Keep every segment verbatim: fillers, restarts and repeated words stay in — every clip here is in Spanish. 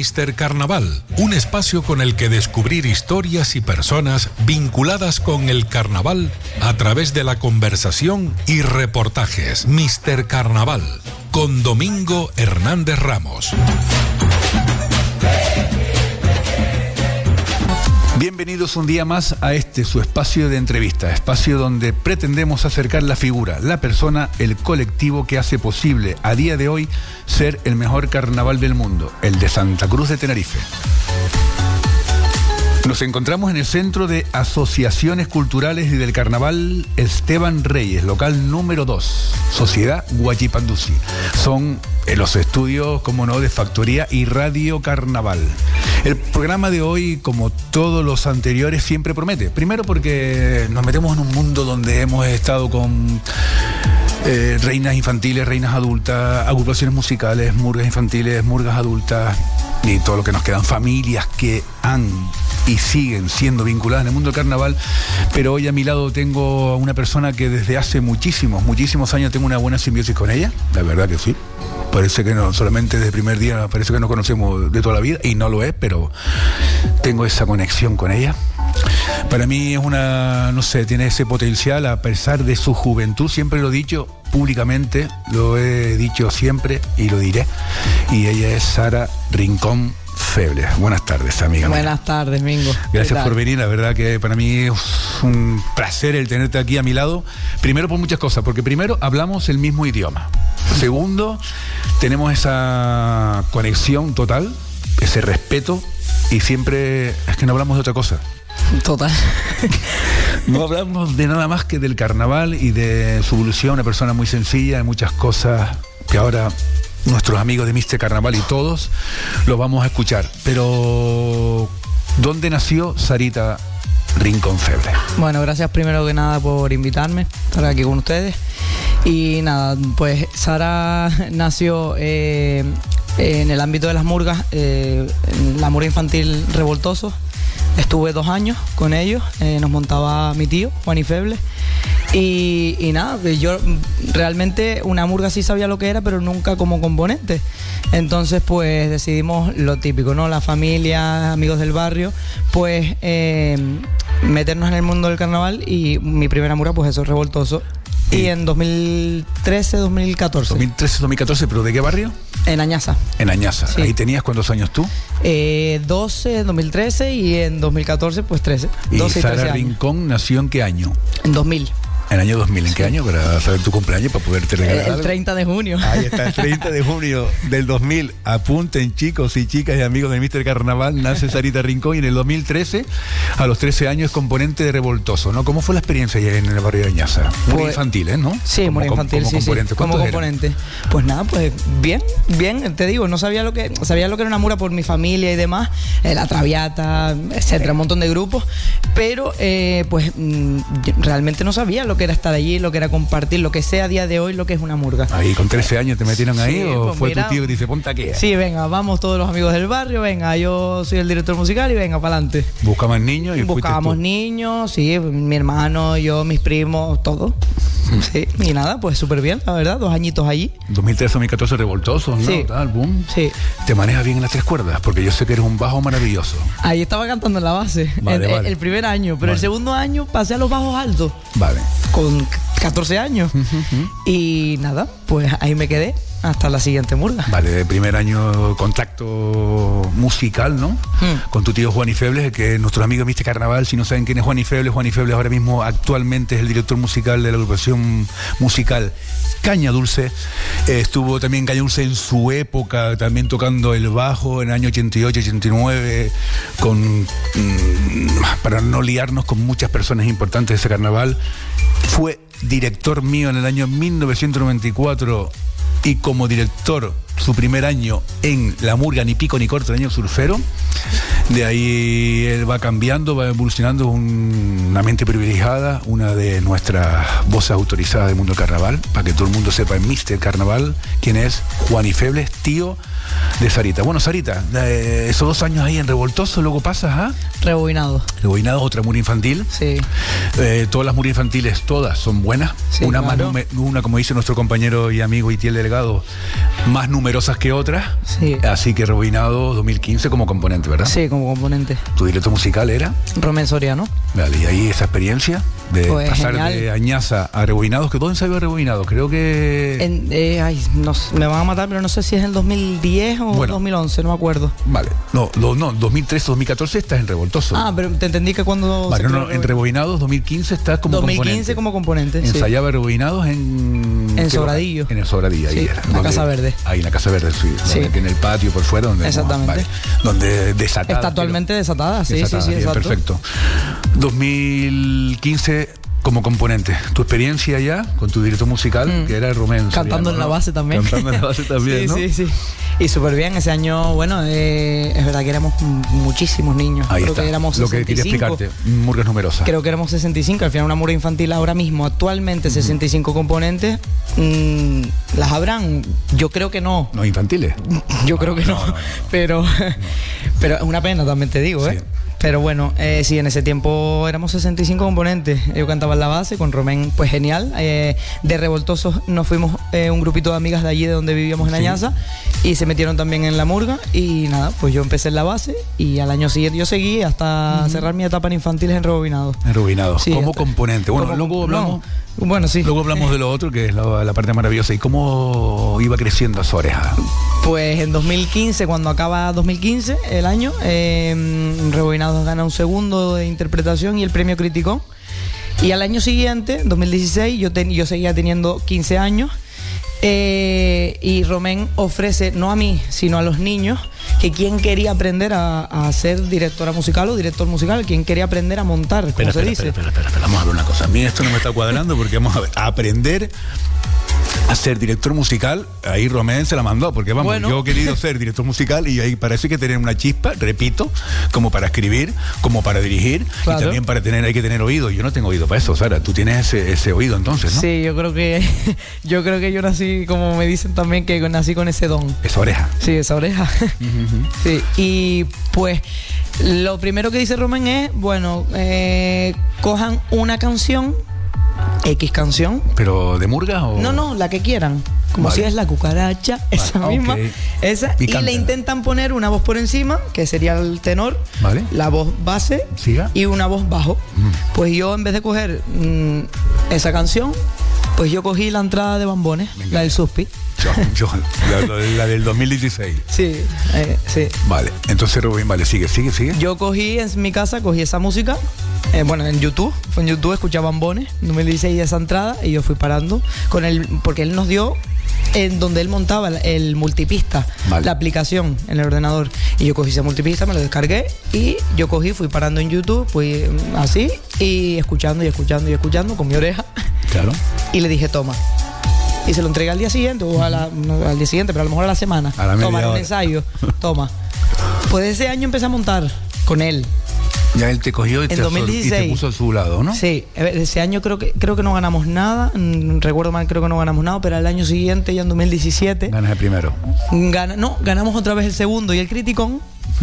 míster Carnaval, un espacio con el que descubrir historias y personas vinculadas con el carnaval a través de la conversación y reportajes. míster Carnaval, con Domingo Hernández Ramos. Bienvenidos un día más a este, su espacio de entrevista, espacio donde pretendemos acercar la figura, la persona, el colectivo que hace posible a día de hoy ser el mejor carnaval del mundo, el de Santa Cruz de Tenerife. Nos encontramos en el Centro de Asociaciones Culturales y del Carnaval Esteban Reyes, local número dos, Sociedad Guachipandusi. Son en los estudios, como no, de Factoría y Radio Carnaval. El programa de hoy, como todos los anteriores, siempre promete. Primero porque nos metemos en un mundo donde hemos estado con eh, reinas infantiles, reinas adultas, agrupaciones musicales, murgas infantiles, murgas adultas y todo lo que nos quedan, familias que han y siguen siendo vinculadas en el mundo del carnaval. Pero hoy a mi lado tengo a una persona que desde hace muchísimos, muchísimos años tengo una buena simbiosis con ella, la verdad que sí. Parece que no, solamente desde el primer día parece que nos conocemos de toda la vida, y no lo es, pero tengo esa conexión con ella. Para mí es una, no sé, tiene ese potencial a pesar de su juventud, siempre lo he dicho públicamente, lo he dicho siempre y lo diré, y ella es Sara Rincón Febles. Buenas tardes, amiga. Buenas mía. tardes, Mingo. Gracias por venir, la verdad que para mí es un placer el tenerte aquí a mi lado. Primero por muchas cosas, porque primero hablamos el mismo idioma. Segundo, tenemos esa conexión total, ese respeto, y siempre es que no hablamos de otra cosa. Total. No hablamos de nada más que del carnaval y de su evolución, una persona muy sencilla, de muchas cosas que ahora nuestros amigos de míster Carnaval y todos los vamos a escuchar. Pero, ¿dónde nació Sarita Rincón Febles? Bueno, gracias primero que nada por invitarme, estar aquí con ustedes. Y nada, pues Sara nació eh, en el ámbito de las murgas, eh, en la murga infantil Revoltosos. Estuve dos años con ellos, eh, nos montaba mi tío, Juan y Febles. Y, y nada, yo realmente una murga sí sabía lo que era, pero nunca como componente. Entonces pues decidimos lo típico, ¿no? La familia, amigos del barrio, pues eh, meternos en el mundo del carnaval, y mi primera murga pues eso, Revoltoso. Y en dos mil trece, dos mil catorce. dos mil trece, dos mil catorce, ¿pero de qué barrio? En Añaza. En Añaza. Sí. ¿Ahí tenías cuántos años tú? Eh, doce en dos mil trece y en dos mil catorce pues trece. ¿Y doce y Sara Rincón nació en qué año? En dos mil. En el año dos mil, ¿en qué año? Para saber tu cumpleaños, para poderte regalar. El treinta de junio. Ahí está, el treinta de junio del dos mil. Apunten, chicos y chicas y amigos del míster Carnaval, nace Sarita Rincón, y en el dos mil trece, a los trece años, es componente de Revoltoso, ¿no? ¿Cómo fue la experiencia allá en el barrio de Añaza? Muy pues, infantiles, ¿no? Sí, muy infantil, sí, componente. sí. Como componente. Eran? Pues nada, pues bien, bien, te digo, no sabía lo que, sabía lo que era una murga por mi familia y demás, eh, la Traviata, etcétera, un montón de grupos, pero eh, pues mm, realmente no sabía lo que era estar allí, lo que era compartir, lo que sea a día de hoy, lo que es una murga. Ahí, con trece años te metieron ahí, sí, o pues fue mira, tu tío que te dice, ponte aquí. Sí, venga, vamos todos los amigos del barrio, venga, yo soy el director musical y venga, para adelante. ¿Buscabas niños? Y Buscábamos niños, sí, mi hermano, yo, mis primos, todo. Sí, y nada, pues súper bien, la verdad, dos añitos allí. dos mil trece, dos mil catorce, Revoltosos, ¿no? Sí. Tal, boom. Sí. ¿Te manejas bien en las tres cuerdas? Porque yo sé que eres un bajo maravilloso. Ahí estaba cantando en la base, vale, el, vale. el primer año, pero vale. El segundo año pasé a los bajos altos. Vale. Con catorce años. Uh-huh. Y nada, pues ahí me quedé hasta la siguiente murga. Vale, de primer año contacto musical, ¿no? Hmm. Con tu tío Juan y Febles, que es nuestro amigo míster Carnaval. Si no saben quién es Juan y Febles, Juan y Febles ahora mismo actualmente es el director musical de la agrupación musical Caña Dulce. Eh, estuvo también Caña Dulce en su época, también tocando el bajo en el año ochenta y ocho, ochenta y nueve, con, mmm, para no liarnos con muchas personas importantes de ese carnaval. Fue director mío en el año mil novecientos noventa y cuatro, y como director su primer año en la murga Ni Pico Ni Corto, el año surfero. De ahí él va cambiando, va evolucionando, un, una mente privilegiada, una de nuestras voces autorizadas del mundo del carnaval, para que todo el mundo sepa en míster Carnaval quién es Juan y Febles, tío De Sarita. Bueno, Sarita, eh, esos dos años ahí en Revoltoso, luego pasas a... Rebobinado. Rebobinado, otra murga infantil. Sí. Eh, todas las murgas infantiles, todas son buenas. Sí, una, claro. más nume- una, como dice nuestro compañero y amigo Itiel Delgado, más numerosas que otras. Sí. Así que Rebobinado dos mil quince como componente, ¿verdad? Sí, como componente. Tu director musical era... Romén Soriano. Vale, y ahí esa experiencia de Pues, pasar genial. de Añaza a Rebobinados, que todo ensayo de Rebobinados, creo que... En, eh, ay, no, sé, me van a matar, pero no sé si es el dos mil diez o Bueno. dos mil once, no me acuerdo. Vale, no, lo- no, dos mil trece, dos mil catorce estás en Revoltoso. Ah, pero te entendí que cuando... Vale, se no, no, creó en Rebobinados dos mil quince estás como dos mil quince componente. como componente, sí. Ensayaba Rebobinados en... En ¿qué Sobradillo. lugar? En el Sobradillo, ahí Sí, era. en la Casa Verde. Ahí en la Casa Verde, sí. Sí. Donde, en el patio por fuera, donde... Exactamente. Vale, donde desatada. Está actualmente desatada, sí, Desatada, sí, sí, bien, exacto. perfecto. dos mil quince como componente. Tu experiencia ya con tu director musical, Mm. que era Romén Cantando Soriano, en la ¿no? base también. Cantando en la base también, sí, ¿no? sí, sí. Y súper bien, ese año, bueno, eh, es verdad que éramos muchísimos niños. Ahí Creo está. que éramos Lo que quería sesenta y cinco. explicarte, murgas numerosas. Creo que éramos sesenta y cinco, al final una murga infantil ahora mismo, actualmente sesenta y cinco componentes, mm, ¿las habrán? Yo creo que no. ¿No infantiles? Yo creo que no, no, no, no. pero pero es una pena también te digo, ¿eh? Sí. Pero bueno, eh, sí, en ese tiempo éramos sesenta y cinco componentes. Yo cantaba en la base con Romén, pues genial. Eh, de Revoltosos nos fuimos eh, un grupito de amigas de allí, de donde vivíamos en Sí. Añaza, y se metieron también en la murga. Y nada, pues yo empecé en la base y al año siguiente yo seguí hasta cerrar mi etapa en infantiles en Rebobinados. En Rebobinados. Sí, como hasta- componente. Bueno, como- luego hablamos... no, bueno, sí. Luego hablamos de lo otro, que es la, la parte maravillosa. ¿Y cómo iba creciendo a su oreja? Pues en dos mil quince, cuando acaba dos mil quince, el año, eh, Rebobinados gana un segundo de interpretación y el premio Criticón. Y al año siguiente, dos mil dieciséis, yo, ten- yo seguía teniendo quince años. Eh, y Romén ofrece, no a mí, sino a los niños, que quien quería aprender a, a ser directora musical o director musical, quien quería aprender a montar, como Espera, se espera, dice. espera, espera, espera, vamos a ver una cosa. A mí esto no me está cuadrando porque vamos a ver, a aprender a ser director musical, ahí Romén se la mandó, porque vamos, Bueno. yo he querido ser director musical y ahí parece que tener una chispa, repito, como para escribir, como para dirigir, Claro. y también para tener, hay que tener oído. Yo no tengo oído para eso, Sara, tú tienes ese, ese oído entonces, ¿no? Sí, yo creo que yo creo que yo nací, como me dicen también, que nací con ese don. Esa oreja. Sí, esa oreja. Sí, y pues lo primero que dice Romén es, bueno, eh, cojan una canción, X canción. ¿Pero de murga o...? No, no, la que quieran. Como Vale. si es la cucaracha, esa Vale, misma. ok. Esa. Y Y, le cántala. intentan poner una voz por encima, que sería el tenor, Vale. la voz base Siga. y una voz bajo. Mm. Pues yo, en vez de coger mm, esa canción, pues yo cogí la entrada de Bambones, Venga. la del Suspi. Yo, yo, la, la- la del dos mil dieciséis. Sí, eh, sí. Vale, entonces Rubén, vale, sigue, sigue, sigue. Yo cogí en mi casa, cogí esa música, eh, bueno, en YouTube, fue en YouTube, escuchaba Bambones, dos mil dieciséis esa entrada, y yo fui parando con él, porque él nos dio en donde él montaba el, el multipista, Vale. la aplicación en el ordenador. Y yo cogí ese multipista, me lo descargué, y yo cogí, fui parando en YouTube, fui mm, así, y escuchando y escuchando y escuchando con mi oreja, Claro. y le dije, toma. Y se lo entregué al día siguiente, o a la- no, al día siguiente, pero a lo mejor a la semana. A la media Toma, era un hora. ensayo, toma. Pues ese año empecé a montar con él. Ya él te cogió y, te, En dos mil y te dieciséis. puso a su lado, ¿no? Sí, a ver, ese año creo que creo que no ganamos nada, mm, recuerdo mal, creo que no ganamos nada, pero el año siguiente, ya en dos mil diecisiete, Ganas el primero. gana- no, ganamos otra vez el segundo y el Criticón,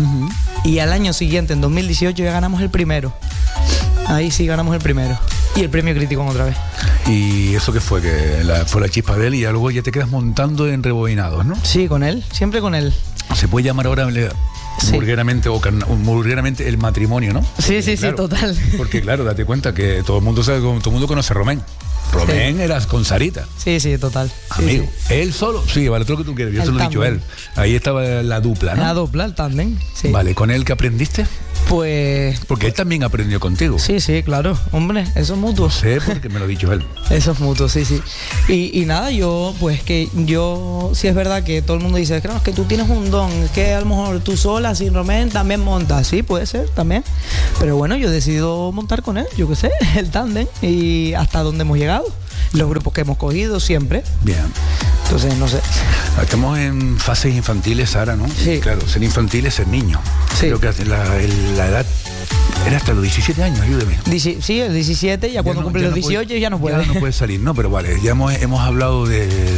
y al año siguiente, en dos mil dieciocho, ya ganamos el primero. Ahí sí ganamos el primero. Y el premio Criticón otra vez. Y eso que fue, que la- fue la chispa de él y ya luego ya te quedas montando en rebobinados, ¿no? Sí, con él, siempre con él. Se puede llamar ahora le- Sí. vulgarmente, o carna- vulgarmente el matrimonio, ¿no? Sí, sí, sí, Claro, total. Porque claro, date cuenta que todo el mundo sabe, todo el mundo conoce a Romén. Romén Sí. era con Sarita. Sí, sí, total. Sí, Amigo, sí. él solo, sí, vale, todo lo que tú quieres, yo El se lo he dicho a él. tándem. Ahí estaba la dupla, ¿no? La dupla, el tándem. Sí. Vale, ¿con él qué aprendiste? Pues Porque él también aprendió contigo. sí, sí, claro. Hombre, eso es mutuo. Lo sé porque me lo ha dicho él. Eso es mutuo, sí, sí. Y, y nada, yo, pues que yo, sí es verdad que todo el mundo dice, claro, es que tú tienes un don, es que a lo mejor tú sola, sin Romén, también montas. Sí, puede ser, también. Pero bueno, yo he decidido montar con él, yo qué sé, el tándem, y hasta dónde hemos llegado. Los grupos que hemos cogido siempre. Bien. Entonces, no sé. Estamos en fases infantiles ahora, ¿no? Sí. Claro, ser infantil es ser niño. Sí. Creo que la, el- la edad era hasta los diecisiete años, ayúdeme. Dieci- sí, el diecisiete, ya, cuando no- cumple ya los no puede- dieciocho ya no puede. Ya no puede salir, no, pero vale, ya hemos, hemos hablado de, de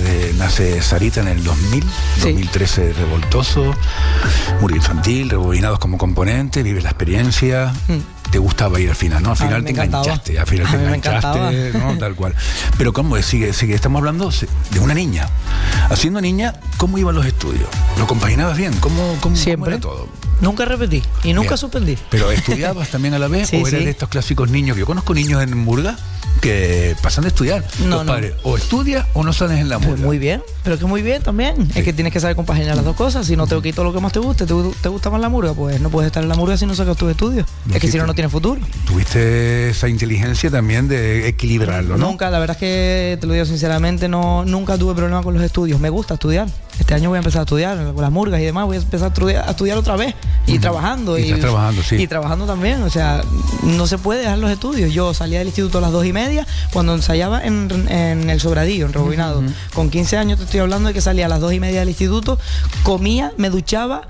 nace Sarita en el dos mil, Sí. dos mil trece revoltoso, murga infantil, rebobinados como componente, vives la experiencia. Mm. Te gustaba ir al final, ¿no? Al A final mí te me encantaba. enganchaste, al final A te mí me enganchaste, ¿no? Tal cual. Pero ¿cómo es? Sigue, sigue, estamos hablando de una niña. Haciendo niña, ¿cómo iban los estudios? ¿Lo compaginabas bien? ¿Cómo, cómo, Siempre. cómo era todo? Nunca repetí y nunca Bien. suspendí. ¿Pero estudiabas también a la vez? Sí, ¿O eres sí. de estos clásicos niños? Yo conozco niños en Murga que pasan de estudiar. No, Los no. padres o estudias o no sales en la Pues Murga. muy bien, pero que muy bien también. Sí. Es que tienes que saber compaginar las dos cosas. Si no te quito lo que más te guste, te, te gusta más la murga, pues no puedes estar en la murga si no sacas tus estudios. No Es que si no, existe. no tienes futuro. Tuviste esa inteligencia también de equilibrarlo, ¿no? Nunca, la verdad es que te lo digo sinceramente, no, nunca tuve problema con los estudios. Me gusta estudiar. Este año voy a empezar a estudiar con las murgas y demás. Voy a empezar a estudiar, a estudiar otra vez y Ujú. trabajando. Y estás trabajando, sí. Y trabajando también. O sea, no se puede dejar los estudios. Yo salía del instituto a las dos y media cuando ensayaba en, en el Sobradillo, en Rebobinado. Ujú. Con quince años te estoy hablando de que salía a las dos y media del instituto, comía, me duchaba,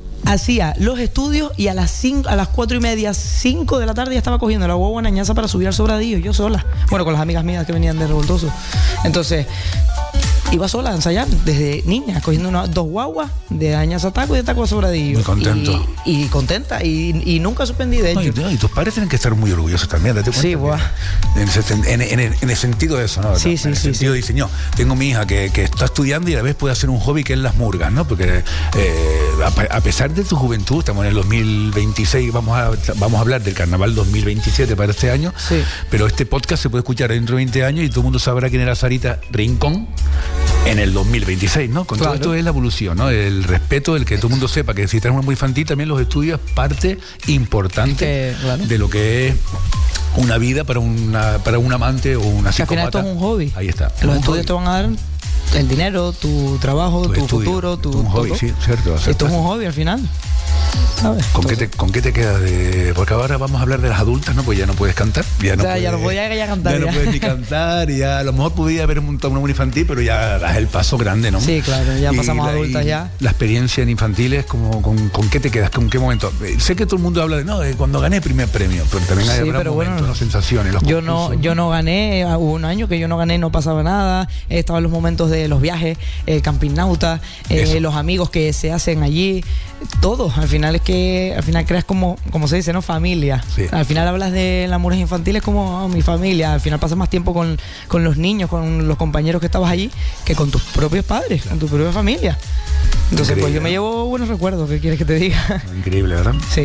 hacía los estudios y a las cinco, a las cuatro y media, cinco de la tarde ya estaba cogiendo la guagua en Añaza para subir al Sobradillo, yo sola. Bueno, con las amigas mías que venían de Revoltoso. Entonces, iba sola a ensayar desde niña, cogiendo una, dos guaguas de Añaza a Taco y de Taco a Sobradillo. Muy contento. Y, y contenta, y, y nunca suspendí, de No, hecho. y, no, y tus padres tienen que estar muy orgullosos también, date cuenta. Sí, que- buah. En, ese- en- en- en el sentido de eso, ¿no? Sí, en sí, el sí, sentido sí. de diseño. Tengo mi hija que, que está estudiando y a la vez puede hacer un hobby que es las murgas, ¿no? Porque eh, a, pe- a pesar de tu juventud, estamos en el dos mil veintiséis, vamos a, vamos a hablar del carnaval dos mil veintisiete para este año, Sí. pero este podcast se puede escuchar dentro de veinte años y todo el mundo sabrá quién era Sarita Rincón en el dos mil veintiséis, ¿no? Con Claro. todo esto es la evolución, ¿no? El respeto, el que todo el mundo sepa que si estás muy infantil, también los estudios es parte importante Que, claro. de lo que es una vida para una para un amante o una Que al final psicópata. esto es un hobby. Ahí está. Los Un estudios hobby. te van a dar el dinero, tu trabajo, tu, estudio. futuro, tu Esto es un hobby, todo. sí, cierto. Esto es acertaste. un hobby al final. ¿Sabes? ¿Con qué, Todo. te, ¿Con qué te queda de...? Porque ahora vamos a hablar de las adultas, ¿no? Pues ya no puedes cantar. Ya no O sea, ya puedes- no podía ya cantar, Ya no ya. puedes ni cantar. Y ya a lo mejor podía haber un una infantil, pero ya das el paso grande, ¿no? Sí, claro, ya Y pasamos la- adultas y ya. La experiencia en infantiles, como, con, ¿con qué te quedas? ¿Con qué momento? Eh, Sé que todo el mundo habla de, no, de cuando gané el primer premio, pero también hay Sí, habrá pero bueno, momentos, ¿no? Sensaciones. Los Yo no, concursos. yo no gané, ah, hubo un año que yo no gané, no pasaba nada. Eh, Estaban los momentos de los viajes, el campinauta, eh, Eso. los amigos que se hacen allí, todos. Al final es que, al final creas como, como se dice, ¿no? Familia. Sí. Al final hablas de las mujeres infantiles como oh, mi familia. Al final pasas más tiempo con, con los niños, con los compañeros que estabas allí, que con tus propios padres, con tu propia familia. Entonces, pues Increíble, yo me ¿no? llevo buenos recuerdos, ¿qué quieres que te diga? Increíble, ¿verdad? Sí,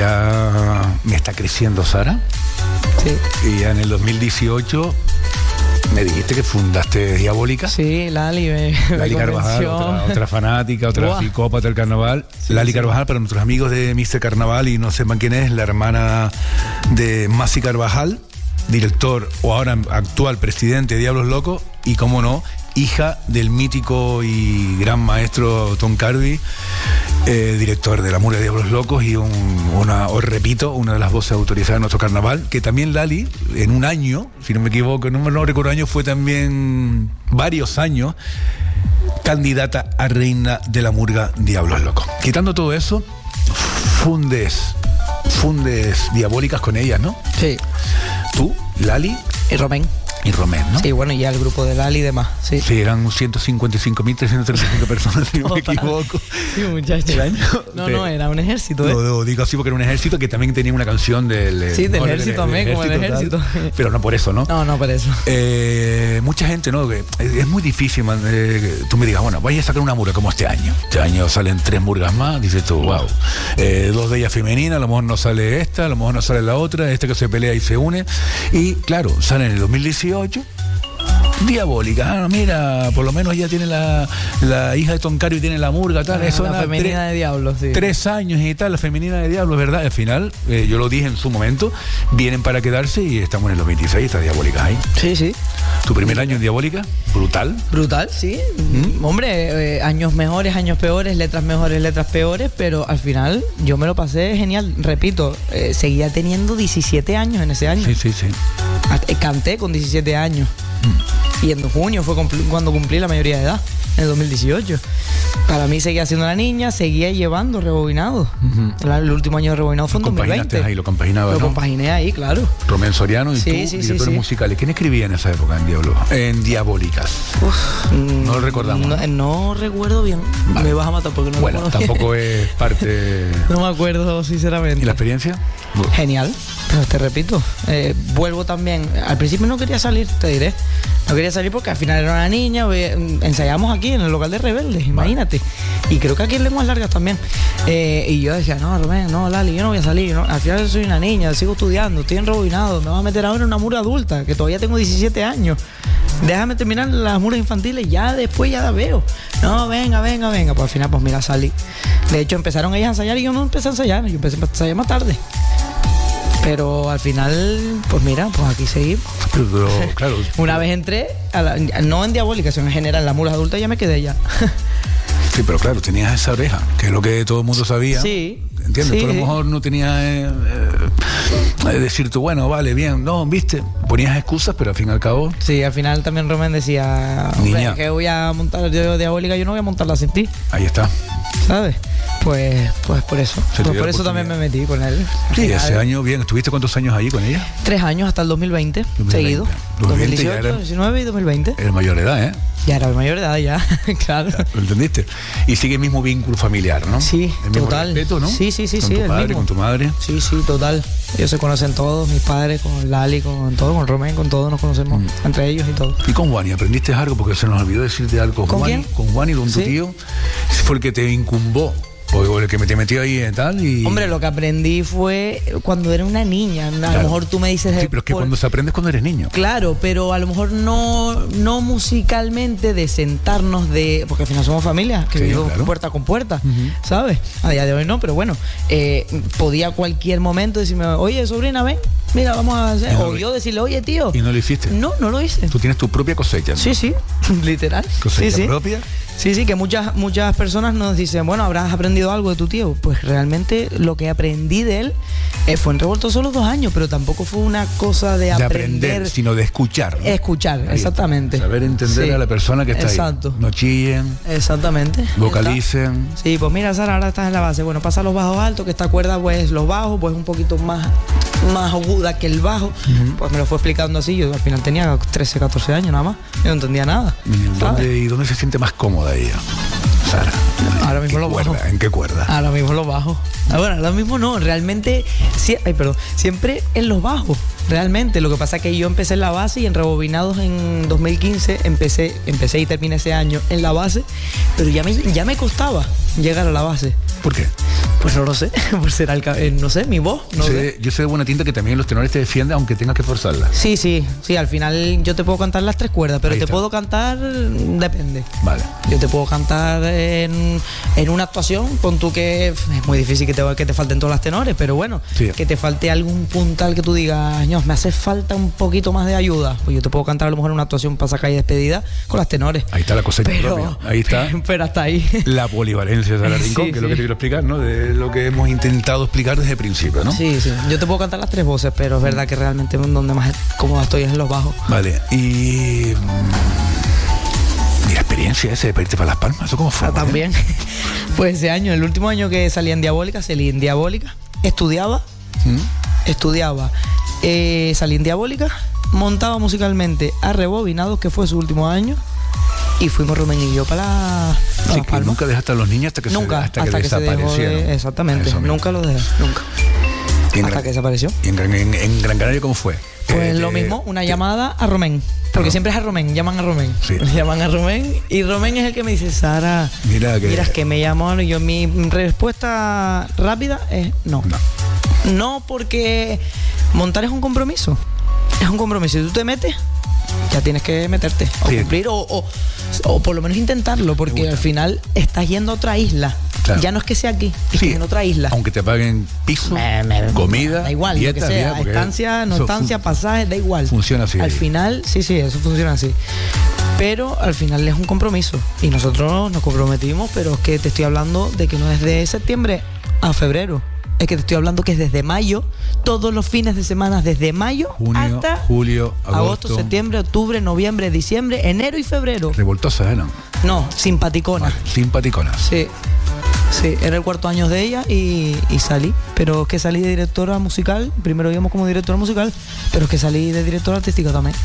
Ya me está creciendo Sara. sí. Y ya en el dos mil dieciocho me dijiste que fundaste Diabólica. Sí, Lali me, me Lali Carvajal, convenció. otra, otra fanática, otra Buah. psicópata del carnaval. Sí, Lali sí. Carvajal, para nuestros amigos de míster Carnaval y no sepan quién es, la hermana de Masi Carvajal, director o ahora actual presidente de Diablos Locos y, como no, hija del mítico y gran maestro Tom Carby, eh, director de la Murga de Diablos Locos y un, una, os repito, una de las voces autorizadas de nuestro carnaval, que también Lali, en un año, si no me equivoco, no, no recuerdo año, fue también varios años candidata a reina de la Murga Diablos Locos. Quitando todo eso, fundes, fundes diabólicas con ellas, ¿no? Sí, Tú, Lali y Romén. y Romén, ¿no? Sí, bueno, y ya el grupo de Lali y demás. Sí, Sí, eran ciento cincuenta y cinco mil trescientas treinta y cinco personas, si no me Total. equivoco. Sí, muchacho. ¿El año? No, Sí. no, era un ejército, ¿eh? Lo, lo digo así porque era un ejército que también tenía una canción del... Sí, del no, ejército también, como el tal, ejército. pero no por eso, ¿no? No, no, por eso. Eh, mucha gente, ¿no? Que es, es muy difícil, man, eh, que tú me digas, bueno, vaya a sacar una murga como este año. Este año salen tres murgas más, dices tú, wow. Eh, dos de ellas femeninas, a lo mejor no sale esta, a lo mejor no sale la otra, esta que se pelea y se une. Y claro, sale en el dos mil dieciocho. Diabólica, ah, mira, por lo menos ella tiene la, la hija de Toncario y tiene la murga, tal. Ah, Eso la era femenina tres- de Diablo, sí. Tres años y tal, la femenina de Diablo, ¿verdad? Al final, eh, yo lo dije en su momento, vienen para quedarse y estamos en los veintiséis, está Diabólica ahí. Sí, sí. Tu primer año en Diabólica, brutal. Brutal, sí. ¿Mm? Hombre, eh, años mejores, años peores, letras mejores, letras peores, pero al final yo me lo pasé genial. Repito, eh, seguía teniendo diecisiete años en ese año. Sí, sí, sí. Ah, eh, Canté con diecisiete años. Mm. Y en junio fue cumpli- cuando cumplí la mayoría de edad. en el dos mil dieciocho. Para mí seguía siendo una niña, seguía llevando rebobinados. Uh-huh. El último año de rebobinado fue en dos mil veinte. Ahí, lo compaginaba, Lo ¿no? compaginé ahí, claro. Romén Soriano y sí, tú, sí, directores sí, sí. musicales. ¿Quién escribía en esa época en Diablo? En Diabólicas. Uf, no lo recordamos. No, no recuerdo bien. Vale. Me vas a matar porque no bueno, recuerdo tampoco bien. es parte... No me acuerdo, sinceramente. ¿Y la experiencia? Genial. Pero te repito, eh, vuelvo también. Al principio no quería salir, te diré. No quería salir porque al final era una niña. Ensayamos aquí en el local de Rebeldes, imagínate. Vale. Y creo que aquí en Lenguas Largas también. Eh, y yo decía, no, Romén, no, Lali, yo no voy a salir. ¿no? Al final yo soy una niña, sigo estudiando, estoy enrebobinado. Me vas a meter ahora en una mura adulta, que todavía tengo diecisiete años. Déjame terminar las muras infantiles, ya después ya la veo. No, venga, venga, venga. Pues al final, pues mira, salí. De hecho, empezaron ellas a ensayar y yo no empecé a ensayar. Yo empecé a ensayar más tarde. Pero al final, pues mira, pues aquí seguimos. Pero, pero, claro. Una vez entré, a la, no en Diabólica, sino en general, en las muras adultas, ya me quedé ya. Sí, pero claro, tenías esa oreja, que es lo que todo el mundo sabía. Sí. ¿Entiendes? Sí, tú a lo mejor no tenías eh, eh, decir tú, bueno, vale, bien, no, viste, ponías excusas, pero al fin y al cabo. Sí, al final también Romén decía, niña, que voy a montar Diabólica, yo no voy a montarla sin ti. Ahí está. ¿Sabes? Pues, pues por eso. Pues por eso también me metí con él. Sí, final, ese año, bien. ¿Estuviste cuántos años ahí con ella? Tres años hasta el dos mil veinte, dos mil veinte. Seguido. dos mil dieciocho, dos mil diecinueve y dos mil veinte. Era mayor de edad, ¿eh? Ya era de mayor edad, ya, claro. ¿Lo entendiste? Y sigue el mismo vínculo familiar, ¿no? Sí, el mismo total. respeto, ¿no? Sí, sí, sí, con sí. Tu el padre, mismo. con tu madre. Sí, sí, total. Ellos se conocen todos, mis padres, con Lali, con todo, con Romén, con todos nos conocemos, mm. entre ellos y todo. ¿Y con Juani? ¿Aprendiste algo? Porque se nos olvidó decirte algo. ¿Con Juani, quién? Con Juani, con tu ¿Sí? tío. Fue el que te incumbó. O el que me te metió ahí y tal y... Hombre, lo que aprendí fue cuando era una niña. A claro. lo mejor tú me dices... Sí, pero es que por... cuando se aprende es cuando eres niño. Claro, pero a lo mejor no, no musicalmente de sentarnos de... Porque al final somos familia, que sí, vivimos claro. puerta con puerta, uh-huh. ¿sabes? A día de hoy no, pero bueno. Eh, podía cualquier momento decirme, oye, sobrina, ven, mira, vamos a hacer... No, o yo decirle, oye, tío... ¿Y no lo hiciste? No, no lo hice. Tú tienes tu propia cosecha, ¿no? Sí, sí, literal. ¿Cosecha sí, propia? Sí. Sí, sí, que muchas muchas personas nos dicen, bueno, ¿habrás aprendido algo de tu tío? Pues realmente lo que aprendí de él eh, fue en Revuelto solo dos años, pero tampoco fue una cosa de, de aprender, aprender, sino de escuchar. ¿no? Escuchar, ahí exactamente. Está. Saber entender sí. a la persona que está Exacto. ahí. No chillen. Exactamente. Vocalicen. Sí, pues mira, Sara, ahora estás en la base. Bueno, pasa los bajos altos, que esta cuerda, pues los bajos, pues un poquito más, más aguda que el bajo. Uh-huh. Pues me lo fue explicando así. Yo al final tenía trece, catorce años nada más. Yo no entendía nada. ¿Y dónde, ¿y dónde se siente más cómoda ella? Sara. Ahora mismo lo bajo. ¿En qué cuerda? Ahora mismo lo bajo. Ahora, ahora mismo no, realmente, sí, ay, perdón, siempre en los bajos, realmente. Lo que pasa es que yo empecé en la base y en Rebobinados en dos mil quince empecé, empecé y terminé ese año en la base, pero ya me, ya me costaba llegar a la base. ¿Por qué? Pues no lo sé, por ser al, eh, no sé, mi voz. No yo, sé, sé. yo sé de buena tinta que también los tenores te defienden aunque tengas que forzarla. Sí, sí, sí, al final yo te puedo cantar las tres cuerdas, pero Ahí te está. puedo cantar, depende. Vale. Yo te puedo cantar en, en una actuación, pon tú que es muy difícil que te, que te falten todas las tenores, pero bueno, sí. que te falte algún puntal que tú digas, no, me hace falta un poquito más de ayuda. Pues yo te puedo cantar a lo mejor en una actuación para sacar y despedida con las tenores. Ahí está la cosecha pero, propia. Ahí está. Pero, pero hasta ahí. La polivalencia de Sara Rincón, sí, que sí. es lo que te quiero explicar, ¿no? De lo que hemos intentado explicar desde el principio, ¿no? Sí, sí. Yo te puedo cantar las tres voces, pero es verdad que realmente donde más cómoda estoy es en los bajos. Vale. Y... ¿Y la experiencia esa de pedirte para Las Palmas? ¿Eso cómo fue? Ah, también. Pues ese año, el último año que salí en Diabólica, salí en Diabólica, estudiaba, ¿Mm? estudiaba, eh, salí en Diabólica, montaba musicalmente a Rebobinados, que fue su último año, y fuimos Romén y yo para la, sí, que nunca dejaste a los niños hasta que nunca, se, hasta hasta que, que desaparecieron. De, exactamente, nunca lo dejé, nunca. Hasta Gran, que desapareció. ¿Y en, en, en Gran Canaria cómo fue? Pues eh, lo te, mismo, una te, llamada a Romén. Porque siempre es a Romén, llaman a Romén. Sí. Llaman a Romén y Romén es el que me dice, Sara, mira que, miras que me llamó. Y yo, mi respuesta rápida es no. no. No, porque montar es un compromiso. Es un compromiso. Si tú te metes, ya tienes que meterte. O sí. cumplir o, o, o por lo menos intentarlo, porque al final estás yendo a otra isla. Claro. Ya no es que sea aquí, es sí, que en otra isla. Aunque te paguen piso, me, me, comida, da igual, dieta, lo que sea, vida, estancia, no estancia, pasajes, da igual. Funciona así. Al ahí. final, sí, sí, eso funciona así. Pero al final es un compromiso. Y nosotros nos comprometimos, pero es que te estoy hablando de que no es de septiembre a febrero. Es que te estoy hablando que es desde mayo, todos los fines de semana, desde mayo Junio, hasta julio, agosto, agosto, septiembre, octubre, noviembre, diciembre, enero y febrero. Revoltosas eran. No, simpaticona. Vale, simpaticonas. Sí. Sí, era el cuarto año de ella y, y salí. Pero es que salí de directora musical. Primero íbamos como directora musical, pero es que salí de directora artística también.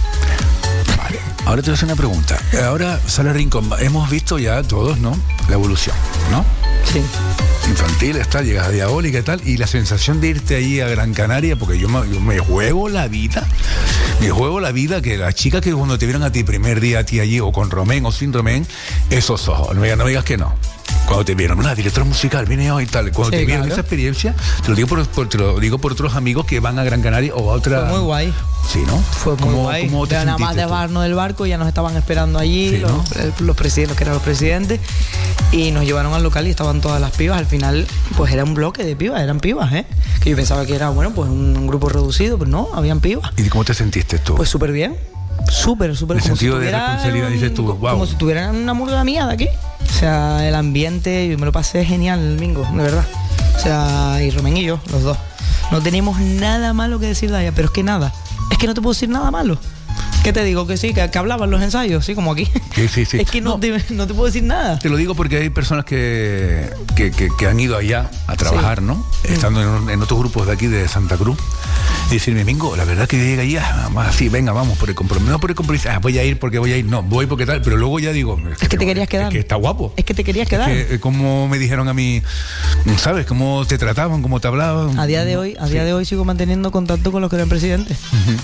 Vale. Ahora te voy a hacer una pregunta. Ahora, Sala Rincón, hemos visto ya todos, ¿no? La evolución, ¿no? Sí. Infantil, está, llegas a Diabólica y tal, y la sensación de irte allí a Gran Canaria, porque yo me, yo me juego la vida, me juego la vida que las chicas que cuando te vieron a ti primer día a ti allí, o con Romén o sin Romén, esos ojos, no me, no me digas que no. Cuando te vieron, la directora musical, viene hoy y tal, cuando Sí, te vieron claro. esa experiencia, te lo digo por, por- te lo digo por otros amigos que van a Gran Canaria o a otra. Fue muy guay. Sí, ¿no? Fue muy ¿Cómo- guay. cómo te Ya nada más sentiste de tú? bajarnos del barco, ya nos estaban esperando allí, Sí, los, ¿no? eh, los presidentes, que eran los presidentes, y nos llevaron al local y estaban todas las pibas. Al final, pues era un bloque de pibas, eran pibas, ¿eh? Que yo pensaba que era, bueno, pues un, un grupo reducido, pero no, habían pibas. ¿Y cómo te sentiste tú? Pues súper bien. Súper, súper. En como si sentido de tuvieran- responsabilidad, dices tú, co- wow. Como si tuvieran una murga mía de aquí. O sea, el ambiente, yo me lo pasé genial el domingo, de verdad. O sea, y Romén y yo, los dos. No teníamos nada malo que decir de ella, pero es que nada. Es que no te puedo decir nada malo. ¿Qué te digo? Que sí, que, que hablaban los ensayos, sí, como aquí. Sí, sí, sí. Es que no, No. Te, no te puedo decir nada. Te lo digo porque hay personas que, que, que- que han ido allá a trabajar, Sí. ¿no? Estando en, en otros grupos de aquí de Santa Cruz. Y decirme, Mingo, la verdad que yo llegué allá, más así, venga, vamos, por el compromiso. No por el compromiso, ah, voy a ir porque voy a ir. No, voy porque tal, pero luego ya digo... Es que te querías quedar. Es que está guapo. Es que te querías Es quedar. que, eh, como me dijeron a mí, ¿sabes? Cómo te trataban, cómo te hablaban. A día de hoy, a día de hoy sigo manteniendo contacto con los que eran presidentes.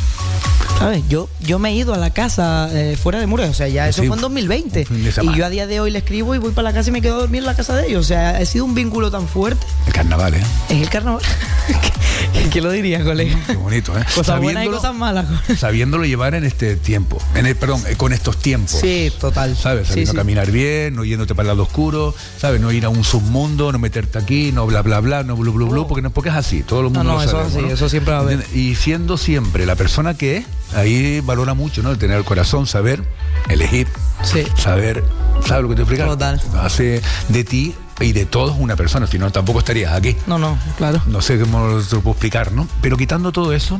¿Sabes? Yo, yo me he ido a la casa eh, fuera de Murcia, o sea, ya eso Sí, fue en dos mil veinte. un fin de semana. Y yo a día de hoy le escribo y voy para la casa y me quedo a dormir en la casa de ellos. O sea, ha sido un vínculo tan fuerte. El carnaval, ¿eh? Es el carnaval. ¿Qué, qué lo diría, colega? Qué bonito, ¿eh? Cosas buenas y Sabiéndolo- cosas malas. Sabiéndolo llevar en este tiempo. En el, perdón, eh, con estos tiempos. Sí, total. ¿Sabes? Sí, Sabiendo sí. caminar bien, no yéndote para el lado oscuro, ¿sabes? No ir a un submundo, no meterte aquí, no bla bla bla, no blu blu blu, Oh. porque, no, porque es así, todo el mundo No, no, lo eso sabemos, es así, ¿no? eso siempre va a haber. ¿Entiendes? Y siendo siempre la persona que es, ahí valora mucho, ¿no? El tener el corazón, saber elegir, Sí. saber, ¿sabes lo que te explico? Total. Hace de ti y de todos una persona, si no tampoco estarías aquí. No, no, claro. No sé cómo te lo puedo explicar, ¿no? Pero quitando todo eso,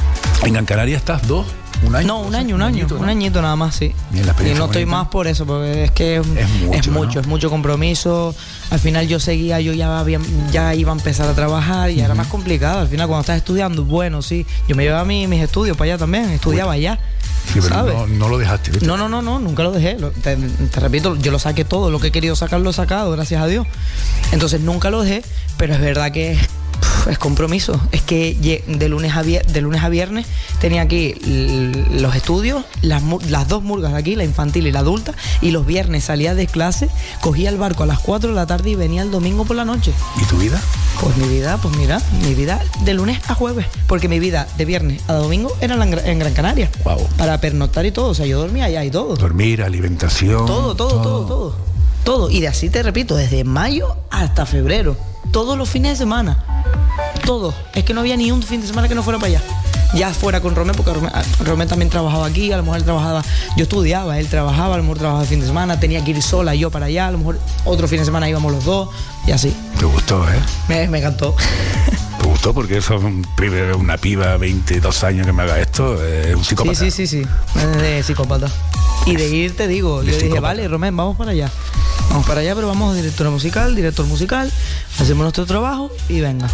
en Gran Canaria estás dos, un año. No, un año, un año, añito, un ¿no? añito nada más, sí. Bien, la Y experiencia no estoy bonita. más por eso, porque es que es, Es mucho, es mucho, ¿no? es mucho compromiso. Al final yo seguía, yo ya había, ya iba a empezar a trabajar y era más complicado. Al final cuando estás estudiando, bueno, sí, yo me llevaba mi- mis estudios para allá también, estudiaba allá. Sí, pero ¿sabes? no, no lo dejaste, ¿viste? No, no, no, no, nunca lo dejé. Lo- te, te repito, yo lo saqué todo, lo que he querido sacar lo he sacado, gracias a Dios. Entonces nunca lo dejé, pero es verdad que es, pf, es compromiso. Es que lle- de lunes a, vier- de lunes a viernes tenía aquí l- los estudios, las, mu- las dos murgas de aquí, la infantil y la adulta, y los viernes salía de clase, cogía el barco a las cuatro de la tarde y venía el domingo por la noche. ¿Y tu vida? Pues mi vida, pues mira, mi vida de lunes a jueves, porque mi vida de viernes a domingo era en, la Gra- en Gran Canaria. Guau. Para pernoctar y todo, o sea, yo dormía allá y todo. Dormir, alimentación. Todo, todo, todo, todo. Todo. Y de así te repito, desde mayo hasta febrero. Todos los fines de semana. Todo. Es que no había ni un fin de semana que no fuera para allá. Ya fuera con Romén, porque Romén, ah, Romén también trabajaba aquí, a lo mejor él trabajaba, yo estudiaba, él trabajaba, a lo mejor trabajaba el fin de semana, tenía que ir sola yo para allá, a lo mejor otro fin de semana íbamos los dos, y así. Te gustó, ¿eh? Me, me encantó. Te gustó porque eso es un, primero una piba, veintidós años que me haga esto, es un psicópata. Sí, sí, sí, sí. Es de psicópata. Y de ir, te digo, De yo dije, psicópata. vale, Romén, vamos para allá. Vamos para allá, pero vamos directora musical, director musical, hacemos nuestro trabajo y venga.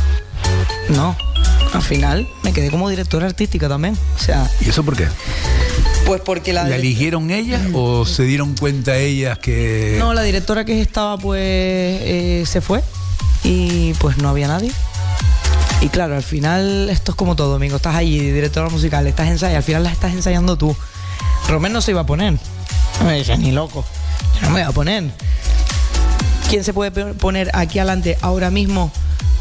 No, al final me quedé como directora artística también. O sea, ¿Y eso por qué? pues porque la... ¿La eligieron ellas o se dieron cuenta ellas que...? No, la directora que estaba pues eh, se fue y pues no había nadie. Y claro, al final esto es como todo, Domingo. Estás allí, directora musical, estás ensayando, al final las estás ensayando tú. Romén no se iba a poner. No me dices ni loco. Yo no me voy a poner. ¿Quién se puede pe- poner aquí adelante ahora mismo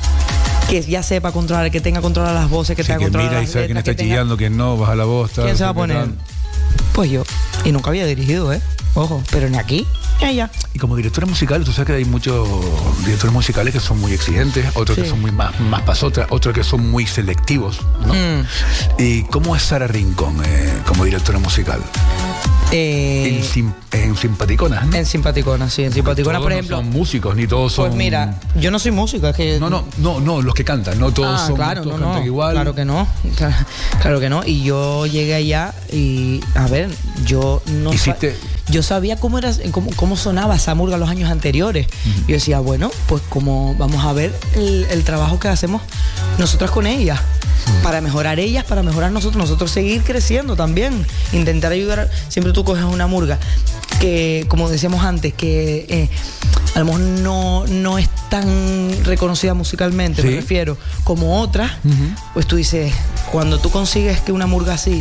que ya sepa controlar, que tenga controlado las voces, que Sí, tenga que controlado mira y las sabe quién letras, está que tenga- chillando, quién no, baja la voz, tal, ¿Quién se va a qué poner? tal. Pues yo. Y nunca había dirigido, ¿eh? Ojo, pero ni aquí, ni allá. Y como directora musical, tú sabes que hay muchos directores musicales que son muy exigentes, otros Sí. que son muy más, más pasotas, otros que son muy selectivos, ¿no? Mm. ¿Y cómo es Sara Rincón eh, como directora musical? Eh, en, sim, en Simpaticonas, ¿no? En Simpaticonas, sí. En Simpaticonas, por ejemplo. No son músicos, ni todos son. Pues mira, yo no soy músico, es que. No, no, no, no, los que cantan, no todos ah, son. Claro, todos no, cantan no, igual. claro que no. Claro que no. Y yo llegué allá y, a ver, yo no Hiciste. Sa- yo sabía cómo era, cómo, cómo sonaba esa murga los años anteriores. Uh-huh. Yo decía, bueno, pues como vamos a ver el, el trabajo que hacemos nosotras con ellas. Para mejorar ellas, para mejorar nosotros, nosotros seguir creciendo también, intentar ayudar. Siempre tú coges una murga que, como decíamos antes, que eh, a lo mejor no, no es tan reconocida musicalmente, ¿sí? Me refiero, como otras, uh-huh. Pues tú dices, cuando tú consigues que una murga así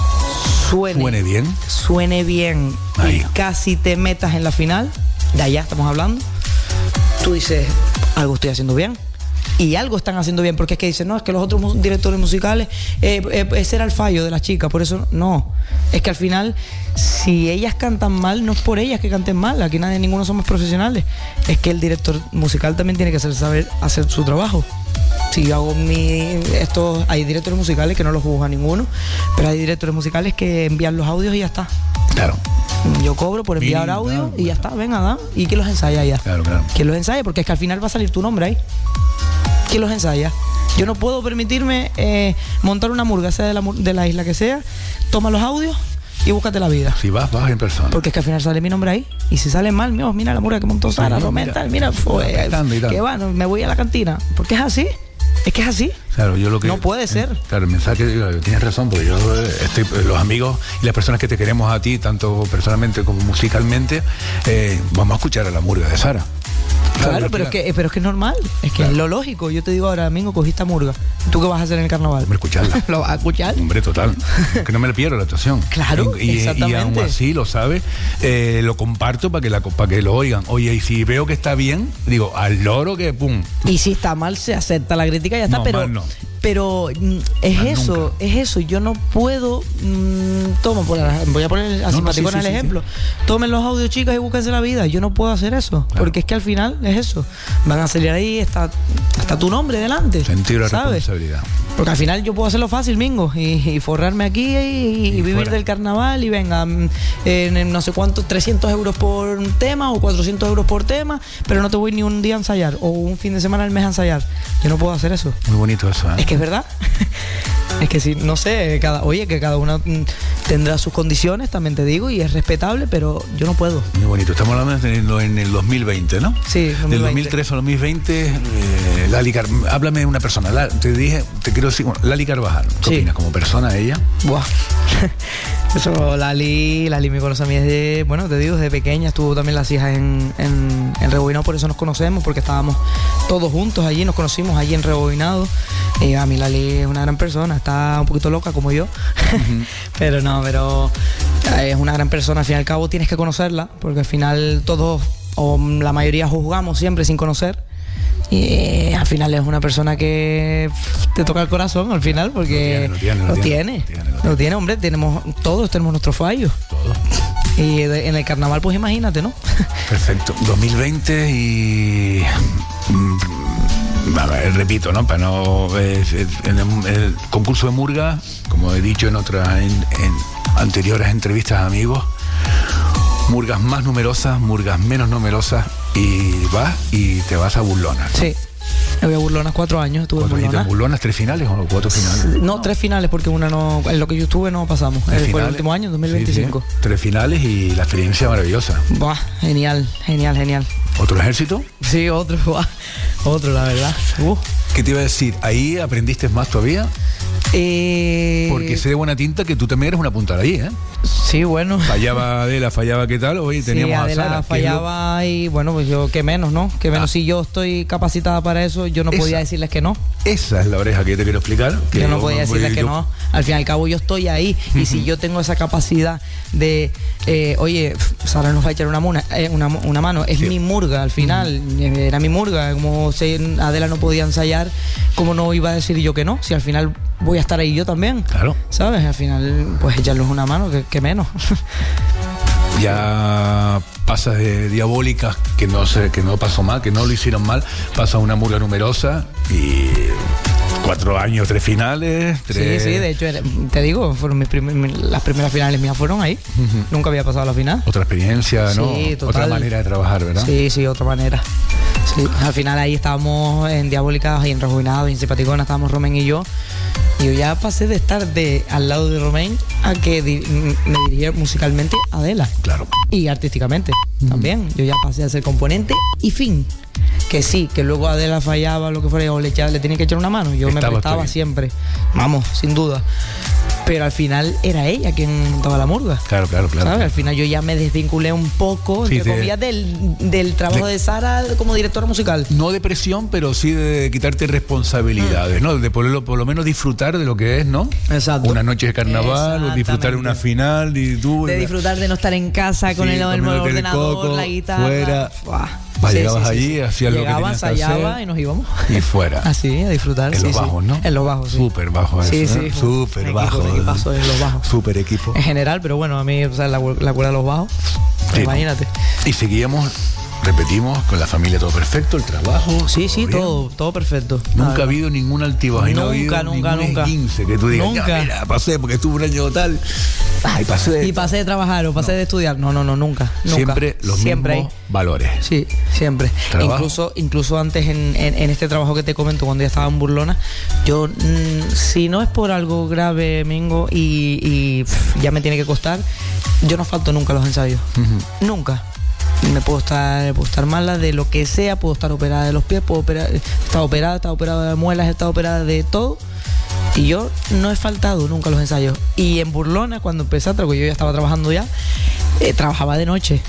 suene, suene bien, suene bien y casi te metas en la final, de allá estamos hablando, tú dices, algo estoy haciendo bien. Y algo están haciendo bien, porque es que dicen, no, es que los otros directores musicales, eh, eh, ese era el fallo de las chicas, por eso no. Es que al final, si ellas cantan mal, no es por ellas que canten mal, aquí nadie, ninguno somos profesionales. Es que el director musical también tiene que hacer, saber hacer su trabajo. Si yo hago mi... Esto, hay directores musicales que no los juzga ninguno, pero hay directores musicales que envían los audios y ya está. Claro. Yo cobro por enviar sí, audio claro, y ya está, venga, da. ¿Y quién los ensaya ya? Claro, claro. ¿Quién los ensaya? Porque es que al final va a salir tu nombre ahí. ¿Quién los ensaya? Yo no puedo permitirme eh, montar una murga, sea de la, de la isla que sea, toma los audios y búscate la vida. Si vas, vas en persona. Porque es que al final sale mi nombre ahí. Y si sale mal, mío, mira la murga que montó Sara, sí, Romén, tal, mira, fue, que va, no, me voy a la cantina. Porque es así. Es que es así. Claro, yo lo que, no puede ser. Claro, el mensaje, tienes razón, porque yo estoy, los amigos y las personas que te queremos a ti, tanto personalmente como musicalmente, eh, vamos a escuchar a la murga de Sara. Claro, claro, pero, es que, pero es que es normal, es que claro. Es lo lógico. Yo te digo ahora, domingo, cogiste a murga. ¿Tú qué vas a hacer en el carnaval? Hombre, escucharla. ¿Lo vas a escuchar? Hombre, total. Que no me le pierdo la actuación. Claro, y, exactamente. Y aún así, lo sabes, eh, lo comparto para que, la, para que lo oigan. Oye, y si veo que está bien, digo, al loro que pum. Y si está mal, se acepta la crítica y ya está, no, pero... Mal no. Pero mm, es mal eso, nunca. es eso. Yo no puedo. Mmm, toma, por la, voy a poner así no, no, sí, sí, el sí, ejemplo. Sí. Tomen los audios, chicas, y búsquense la vida. Yo no puedo hacer eso. Claro. Porque es que al final es eso. Van a salir ahí, está, está tu nombre delante. Sentir la ¿sabes? Responsabilidad. Porque al final yo puedo hacerlo fácil, Mingo, y, y forrarme aquí y, y, y vivir fuera. Del carnaval y venga, eh, no sé cuántos, trescientos euros por tema o cuatrocientos euros por tema, pero no te voy ni un día a ensayar o un fin de semana al mes a ensayar. Yo no puedo hacer eso. Muy bonito eso, ¿eh? Es que es verdad. Es que sí, no sé, cada, oye, que cada una tendrá sus condiciones, también te digo, y es respetable, pero yo no puedo. Muy bonito. Estamos hablando en el dos mil veinte, ¿no? Sí, dos mil veinte. Del dos mil tres al dos mil veinte, eh, Lali Car... háblame de una persona. La, te dije, te quiero decir, bueno, Lali Carvajal. ¿Qué sí. opinas como persona ella? Buah. Eso, Lali, Lali me conoce a mí desde, bueno, te digo, desde pequeña. Estuvo también las hijas en, en, en Rebobinado, por eso nos conocemos, porque estábamos todos juntos allí, nos conocimos allí en Rebobinado. Y a mí Lali es una gran persona, está un poquito loca como yo, uh-huh. Pero no, pero es una gran persona. Al fin y al cabo tienes que conocerla, porque al final todos, o la mayoría, juzgamos siempre sin conocer. Y eh, al final es una persona que te toca el corazón al final, porque lo tiene, lo tiene, lo lo tiene, tiene, lo tiene, lo tiene. Lo tiene, hombre, tenemos, todos tenemos nuestros fallos. Todos. Y de, en el carnaval, pues imagínate, ¿no? Perfecto. dos mil veinte y... A ver, repito, ¿no? Para no eh, en el, el concurso de murga, como he dicho en otras en, en anteriores entrevistas a amigos, murgas más numerosas, murgas menos numerosas, y vas y te vas a Burlonas, ¿no? Sí. Me voy a Burlonas cuatro años, estuve ¿Cuatro en Burlonas. Burlonas, tres finales o cuatro finales? No, no, tres finales, porque una no, en lo que yo estuve no pasamos. Fue finales, el último año, dos mil veinticinco. Sí, sí. Tres finales y la experiencia maravillosa. Buah, genial, genial, genial. ¿Otro ejército? Sí, otro, buah, otro, la verdad. Uh. ¿Qué te iba a decir? ¿Ahí aprendiste más todavía? Eh... Porque sé de buena tinta que tú también eres una puntada ahí, ¿eh? Sí, bueno. Fallaba Adela, fallaba qué tal, hoy teníamos sí, Adela a Sara. Fallaba lo... y bueno, pues yo, qué menos, ¿no? Que menos, ah. Si yo estoy capacitada para eso, yo no esa, podía decirles que no. Esa es la oreja que yo te quiero explicar. Que yo no yo, podía decirles yo... que no. Al fin y al cabo yo estoy ahí, uh-huh. Y si yo tengo esa capacidad de, eh, oye, Sara nos va a echar una, muna, eh, una, una mano, es sí. Mi murga, al final, uh-huh. Era mi murga, como si Adela no podía ensayar, ¿cómo no iba a decir yo que no? Si al final voy a estar ahí yo también. Claro. ¿Sabes? Al final, pues echarles una mano, que, que menos. Ya pasas de diabólicas, que no sé, que no pasó mal, que no lo hicieron mal, pasa una murga numerosa y Cuatro años, tres finales, tres... Sí, sí, de hecho, era- te digo, fueron mis prim- mi- las primeras finales mías fueron ahí. Ujú. Nunca había pasado a la final. Otra experiencia, ¿no? Sí, total. Otra manera de trabajar, ¿verdad? Sí, sí, otra manera. Sí, al final ahí estábamos en Diabólicas y en Rojinados y en Simpaticona, estábamos Romén y yo. Y yo ya pasé de estar de al lado de Romén a que di- m- me dirigiera musicalmente Adela. Claro. Y artísticamente también. Yo ya pasé a ser componente y fin. Que sí, que luego Adela fallaba, lo que fuera, o le, echaba- le tenía que echar una mano. Yo me Estabas tú prestaba ahí. siempre. Vamos, sin duda. Pero al final era ella quien montaba la murga. Claro, claro, claro. ¿Sabes? Al final yo ya me desvinculé un poco, Sí, entre de- comillas, del, del trabajo de- de Sara como directora musical. No de presión, pero sí de quitarte responsabilidades, ¿no? De por lo, por lo menos disfrutar de lo que es, ¿no? Exacto. Una noche de carnaval, o disfrutar de una final, y tú... De disfrutar de no estar en casa con Sí, el, el comiéndote el ordenador, coco, la guitarra. fuera. Buah. Va, llegabas allí, hacías lo que Llegaba, tenías que ensayaba hacer. y nos íbamos. Y fuera. Así, a disfrutar. En sí, los sí. bajos, ¿no? En los bajos, sí. Súper bajo Sí, eso, sí. ¿eh? Súper Un bajo. equipo, un equipazo en los bajos. Súper equipo. En general, pero bueno, a mí, o sea, la, la cuerda de los bajos, Sí, imagínate. Y seguíamos, repetimos, con la familia todo perfecto, el trabajo. Sí, sí, bien. todo, todo perfecto. Nunca ha Nada. habido ningún altibajo, y no ha Nunca, habido nunca, ningún nunca. esguince que tú digas, Nunca. ya, mira, pasé porque estuve un año tal. Ay, pasé. Y pasé de trabajar o pasé de estudiar. No, no, no, nunca. nunca. Siempre los Siempre mismos hay. valores. Sí, siempre. Trabajo. Incluso, incluso antes en, en, en este trabajo que te comento, cuando ya estaba en Burlona, yo, mm, si no es por algo grave, Mingo, y, y pff, ya me tiene que costar, yo no falto nunca a los ensayos. Ujú. Nunca. Me puedo estar, puedo estar mala de lo que sea, puedo estar operada de los pies, puedo operar, estar operada, estar operada de muelas, estar operada de todo. Y yo no he faltado nunca a los ensayos. Y en Burlona, cuando empecé a trabajar, yo ya estaba trabajando ya, eh, trabajaba de noche.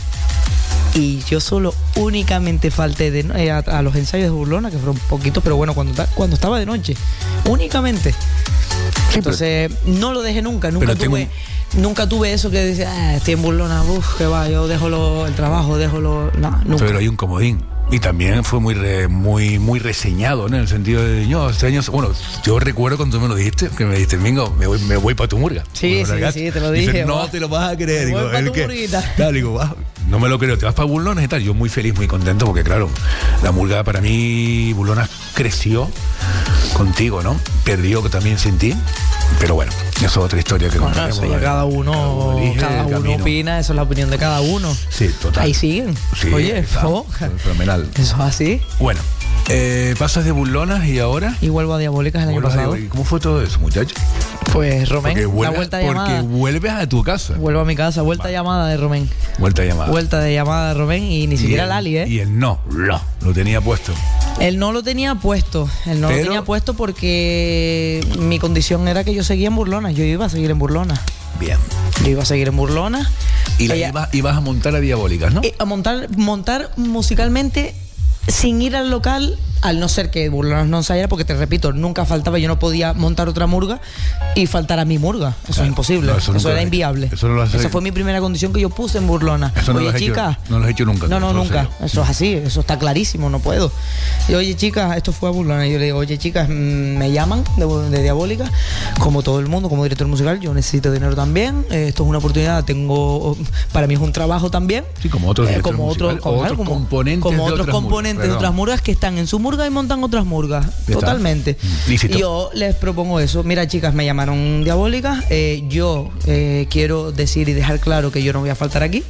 Y yo solo únicamente falté de, no- eh, a, a los ensayos de Burlona, que fueron poquitos, pero bueno, cuando, ta- cuando estaba de noche. Únicamente. Sí, Entonces, no lo dejé nunca, nunca pero tengo tuve... Nunca tuve eso que decía, ah, estoy en Burlona, uff, que va, yo dejo lo- el trabajo, dejo lo... No, nunca. Pero hay un comodín. Y también fue muy re- muy muy reseñado, ¿no? En el sentido de, yo, este año, bueno, yo recuerdo cuando tú me lo dijiste, que me dijiste, Mingo, me voy, me voy para tu murga. Sí, Bueno, sí, ¿verdad? sí, te lo Dices, dije, no va. te lo vas a creer. Me voy Digo, pa' ¿el tu qué? murguita. Claro, digo, "Ah, no me lo creo, te vas para Burlones y tal". Yo muy feliz, muy contento, porque claro, la murga para mí, Burlonas creció contigo, ¿no? Perdió también sin ti. Pero bueno, eso es otra historia que Bueno, contaremos. eso ya cada uno, elige cada el uno camino. opina, eso es la opinión de cada uno. Sí, total. Ahí siguen. Sí, Oye, está, oh, fenomenal. eso es así. Bueno, eh, pasas de Burlonas y ahora... Y vuelvo a Diabólicas el año vuelves a- pasado. ¿Cómo fue todo eso, muchacho? Pues Romén, Porque, la vuelves, vuelta de porque llamada. vuelves a tu casa. Vuelvo a mi casa, vuelta de llamada de Romén. Vuelta a llamar. Vuelta de llamada de Romén y ni siquiera el, Lali, ¿eh? Y el no, lo, lo tenía puesto. Él no lo tenía puesto, él no Pero- lo tenía puesto porque mi condición era que yo seguía en Burlona, yo iba a seguir en Burlona. Bien. Yo iba a seguir en Burlona. Y la Ella- ibas, ibas a montar a Diabólicas, ¿no? eh, a montar, montar musicalmente sin ir al local, al no ser que Burlona no ensayara, porque te repito, nunca faltaba, yo no podía montar otra murga y faltar a mi murga. Eso Claro. es imposible, No, eso eso, nunca lo era has hecho. inviable. Eso no lo has Esa hecho. fue mi primera condición que yo puse en Burlona. Eso no lo Oye, has hecho- chicas. no lo has hecho nunca, No, no, eso lo nunca. sé yo. Eso es así, eso está clarísimo, no puedo. Y oye, chicas, esto fue a Burlona. Y yo le digo, oye, chicas, mm, me llaman de, de Diabólica, como todo el mundo, como director musical, yo necesito dinero también. eh, esto es una oportunidad, tengo, para mí es un trabajo también. Sí, como otros Eh, directores como otros musicales, o otros como- componentes como de otros otras componentes murgas, de otras perdón. murgas que están en su murga y montan otras murgas. Ya está. Totalmente. Mm, lícito. Y yo les propongo eso. Mira, chicas, me llamaron Diabólicas. eh, yo eh, quiero decir y dejar claro que yo no voy a faltar aquí.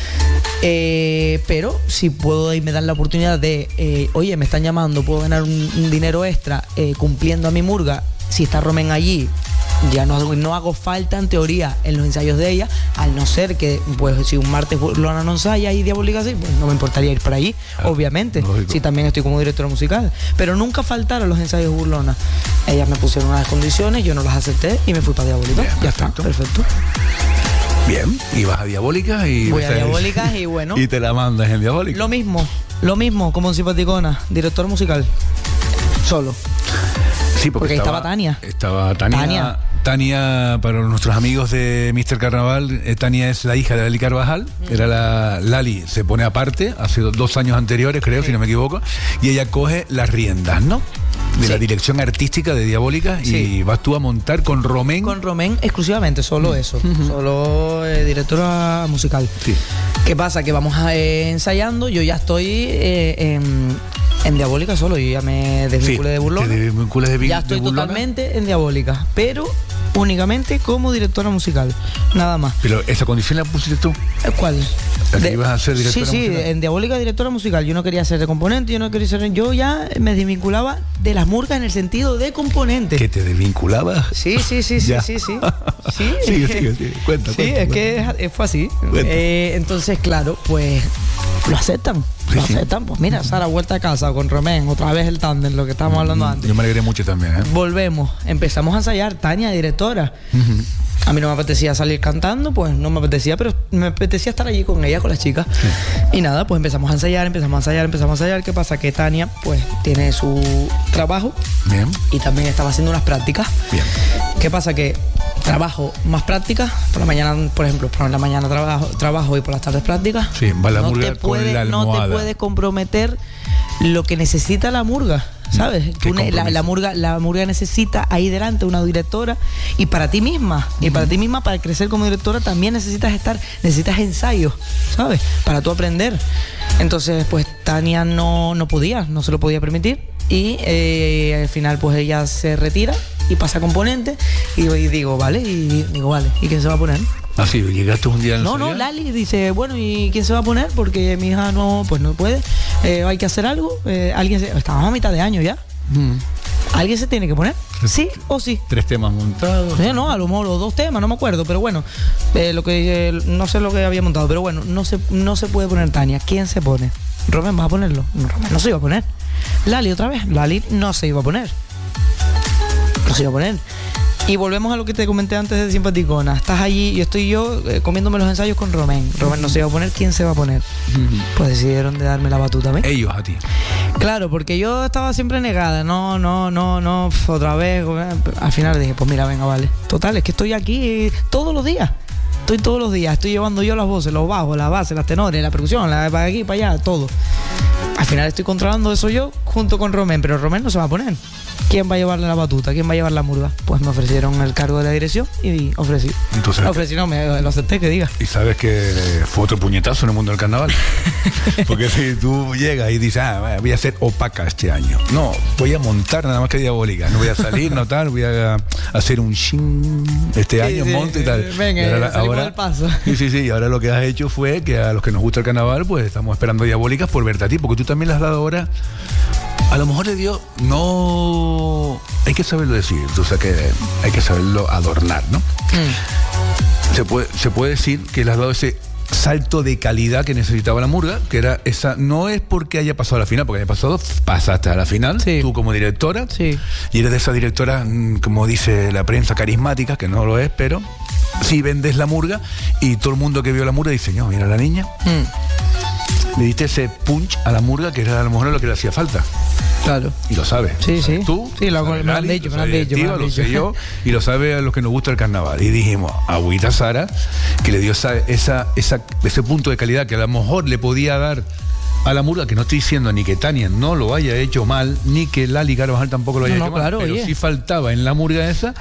Eh, pero si puedo y me dan la oportunidad de, eh, oye, me están llamando, puedo ganar un, un dinero extra eh, cumpliendo a mi murga. Si está Romén allí, ya no, hago- no hago falta en teoría en los ensayos de ella, al no ser que, pues, si un martes Burlona no ensaya y Diabólica sí, pues no me importaría ir para allí, Claro, obviamente. lógico. Si también estoy como directora musical. Pero nunca faltaron los ensayos de Burlona. Ellas me pusieron unas condiciones, yo no las acepté y me fui para Diabólica. Bien, Ya está, perfecto. perfecto. Bien, y vas a Diabólicas y... Voy a Diabólicas y bueno. Y te la mandas en Diabólicas. Lo mismo, lo mismo como en Simpaticona, director musical. Solo. Sí, porque estaba Tania. Estaba Tania. Tania. Tania, para nuestros amigos de míster Carnaval, eh, Tania es la hija de Lali Carvajal. Mm. Era la Lali, se pone aparte, hace do- dos años anteriores, creo, Sí. si no me equivoco. Y ella coge las riendas, ¿no? De Sí. la dirección artística de Diabólicas. Sí. Y vas tú a montar con Romén. Con Romén exclusivamente, solo eso. Solo eh, directora musical. Sí. ¿Qué pasa? Que vamos a, eh, ensayando, yo ya estoy eh, en, En Diabólica solo, yo ya me desvinculé Sí, de Burlona. te desvinculas de, Ya de estoy Burlona. totalmente en Diabólica, pero únicamente como directora musical, nada más. Pero esa condición la pusiste tú. ¿Cuál? ¿La que De- ibas a ser directora sí, sí, musical? en Diabólica directora musical. Yo no quería ser de componente, yo no quería ser... Yo ya me desvinculaba de las murgas en el sentido de componente. ¿Que te desvinculabas? Sí, sí, sí, sí, Ya. sí, sí. Sí, Sigue, sigue, sigue. Cuenta, Sí, cuenta, es cuenta. que es- fue así. Cuenta. Eh, entonces, claro, pues lo aceptan. Lo Sí, sí. aceptan. Pues mira, Sara, vuelta a casa con Romén, otra vez el tándem, lo que estábamos hablando antes. Yo me alegré mucho también, ¿eh? Volvemos, empezamos a ensayar, Tania, directora. Ujú. A mí no me apetecía salir cantando, pues no me apetecía, pero me apetecía estar allí con ella, con las chicas. Y nada, pues empezamos a ensayar, empezamos a ensayar, empezamos a ensayar. ¿Qué pasa? Que Tania, pues, tiene su trabajo Bien, y también estaba haciendo unas prácticas. bien. ¿Qué pasa? Que trabajo más prácticas, por la mañana, por ejemplo, por la mañana trabajo, trabajo y por las tardes prácticas. Sí, va la no murga te con puede- la No te almohada. puedes comprometer lo que necesita la murga, ¿sabes? Qué Tú ne- la, compromiso. la murga, la murga necesita ahí delante una directora y para ti misma, y para ti misma, para crecer como directora también necesitas estar, necesitas ensayos, ¿sabes? Para tú aprender. Entonces, pues Tania no, no podía, no se lo podía permitir y eh, al final pues ella se retira y pasa a componente y, y digo, vale, y digo, vale, ¿y quién se va a poner? Así, llegaste un día al No, no, ensayar. Lali dice, bueno, ¿y quién se va a poner? Porque mi hija no, pues no puede, eh, hay que hacer algo, eh, alguien se, estábamos a mitad de año ya, Mm. alguien se tiene que poner, sí o sí. Tres temas montados. Eh, no, a lo mejor los dos temas, no me acuerdo, pero bueno, eh, lo que eh, no sé lo que había montado, pero bueno, no se, no se puede poner Tania. ¿Quién se pone? Romén, ¿vas a ponerlo? No, Romén no se iba a poner. Lali otra vez, Lali no se iba a poner. No se iba a poner. Y volvemos a lo que te comenté antes de Simpaticona. Estás allí, yo estoy yo eh, comiéndome los ensayos con Romén. Romén no se iba a poner, ¿quién se va a poner? Pues decidieron de darme la batuta a mí. Ellos a ti. Claro, porque yo estaba siempre negada, no, no, no, no, pf, otra vez. Al final dije, pues mira, venga, vale. Total, es que estoy aquí todos los días. Estoy todos los días, estoy llevando yo las voces, los bajos, la base, las tenores, la percusión, la para aquí, para allá, todo. Al final estoy controlando eso yo junto con Romén, pero Romén no se va a poner. ¿Quién va a llevarle la batuta? ¿Quién va a llevar la murga? Pues me ofrecieron el cargo de la dirección y ofrecí. Entonces- ofrecí, no, me lo acepté, que diga. Y sabes que fue otro puñetazo en el mundo del carnaval. Porque si tú llegas y dices, ah, vaya, voy a ser opaca este año. No, voy a montar nada más que Diabólica. No voy a salir, no tal, voy a hacer un shin este año, sí, monte y tal. venga, Y ahora, salimos ahora- del paso. Sí, sí, sí. Y ahora lo que has hecho fue que a los que nos gusta el carnaval, pues estamos esperando Diabólicas por verte a ti, porque tú también le has dado ahora. A lo mejor le dio, no. Hay que saberlo decir, o sea que hay que saberlo adornar, ¿no? Mm. Se puede, se puede decir que le has dado ese salto de calidad que necesitaba la murga, que era esa, no es porque haya pasado a la final, porque haya pasado, pasaste a la final, Sí. tú como directora, Sí. y eres de esa directora, mm, como dice la prensa, carismática, que no lo es, pero sí vendes la murga, y todo el mundo que vio la murga dice, no, mira la niña, Mm. le diste ese punch a la murga, que era a lo mejor lo que le hacía falta. Claro. Y lo sabes. Sí, Lo sabes sí. Tú, Sí, lo- sabes me lo han Lali, dicho, lo me lo han sabe dicho, me lo Estiva, han lo sé dicho. yo, y lo sabe a los que nos gusta el carnaval. Y dijimos, agüita Sara, que le dio esa, esa, esa, ese punto de calidad que a lo mejor le podía dar a la murga, que no estoy diciendo ni que Tania no lo haya hecho mal, ni que Lali Carvajal tampoco lo haya No, hecho no, claro, mal, pero oye. sí faltaba en la murga esa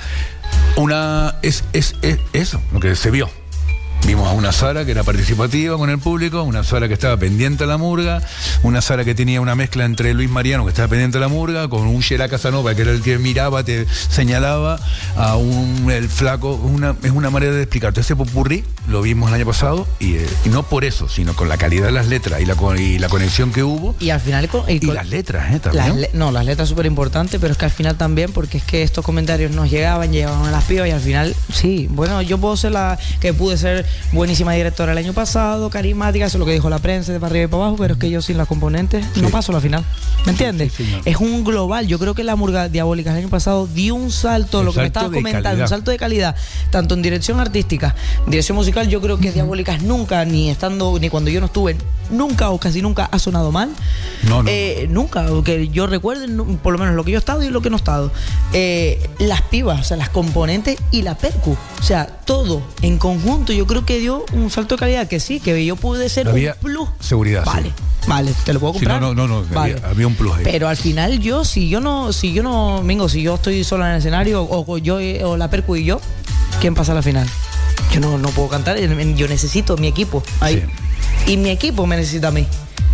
una es, es, es eso, lo que se vio. Vimos a una Sara que era participativa con el público, una Sara que estaba pendiente a la murga, una Sara que tenía una mezcla entre Luis Mariano, que estaba pendiente a la murga, con un Gerard Casanova, que era el que miraba, te señalaba, a un el flaco. Una, es una manera de explicarte. Ese popurrí lo vimos el año pasado, y, eh, y no por eso, sino con la calidad de las letras y la, con- y la conexión que hubo. Y al final... con- Y con- las letras, ¿eh? También. Las le- no, las letras súper importantes, pero es que al final también, porque es que estos comentarios nos llegaban, llegaban a las pibas y al final, sí, bueno, yo puedo ser la que pude ser buenísima directora el año pasado, carismática, eso es lo que dijo la prensa de para arriba y para abajo, pero es que yo sin las componentes Sí. no paso a la final. ¿Me entiendes? Sí, señor. Es un global. Yo creo que la murga Diabólica el año pasado dio un salto, Un lo que me salto estabas de comentando, calidad. un salto de calidad, tanto en dirección artística, dirección musical. Yo creo que Diabólicas nunca, ni estando, ni cuando yo no estuve, nunca o casi nunca ha sonado mal. No, no. Eh, nunca, que yo recuerde, nu- por lo menos lo que yo he estado y lo que no he estado. Eh, las pibas, o sea, las componentes y la percu. O sea, todo en conjunto, yo creo que dio un salto de calidad que sí, que yo pude ser Había un plus. seguridad, sí. Vale, vale, te lo puedo Sí, comprar. no, no, no, no, Vale. había, había un plus ahí. Pero al final yo, si yo no, si yo no, Mingo, si yo estoy sola en el escenario, o, o yo o la percu y yo, ¿quién pasa a la final? Yo no, no puedo cantar, yo necesito mi equipo ahí. Y mi equipo me necesita a mí.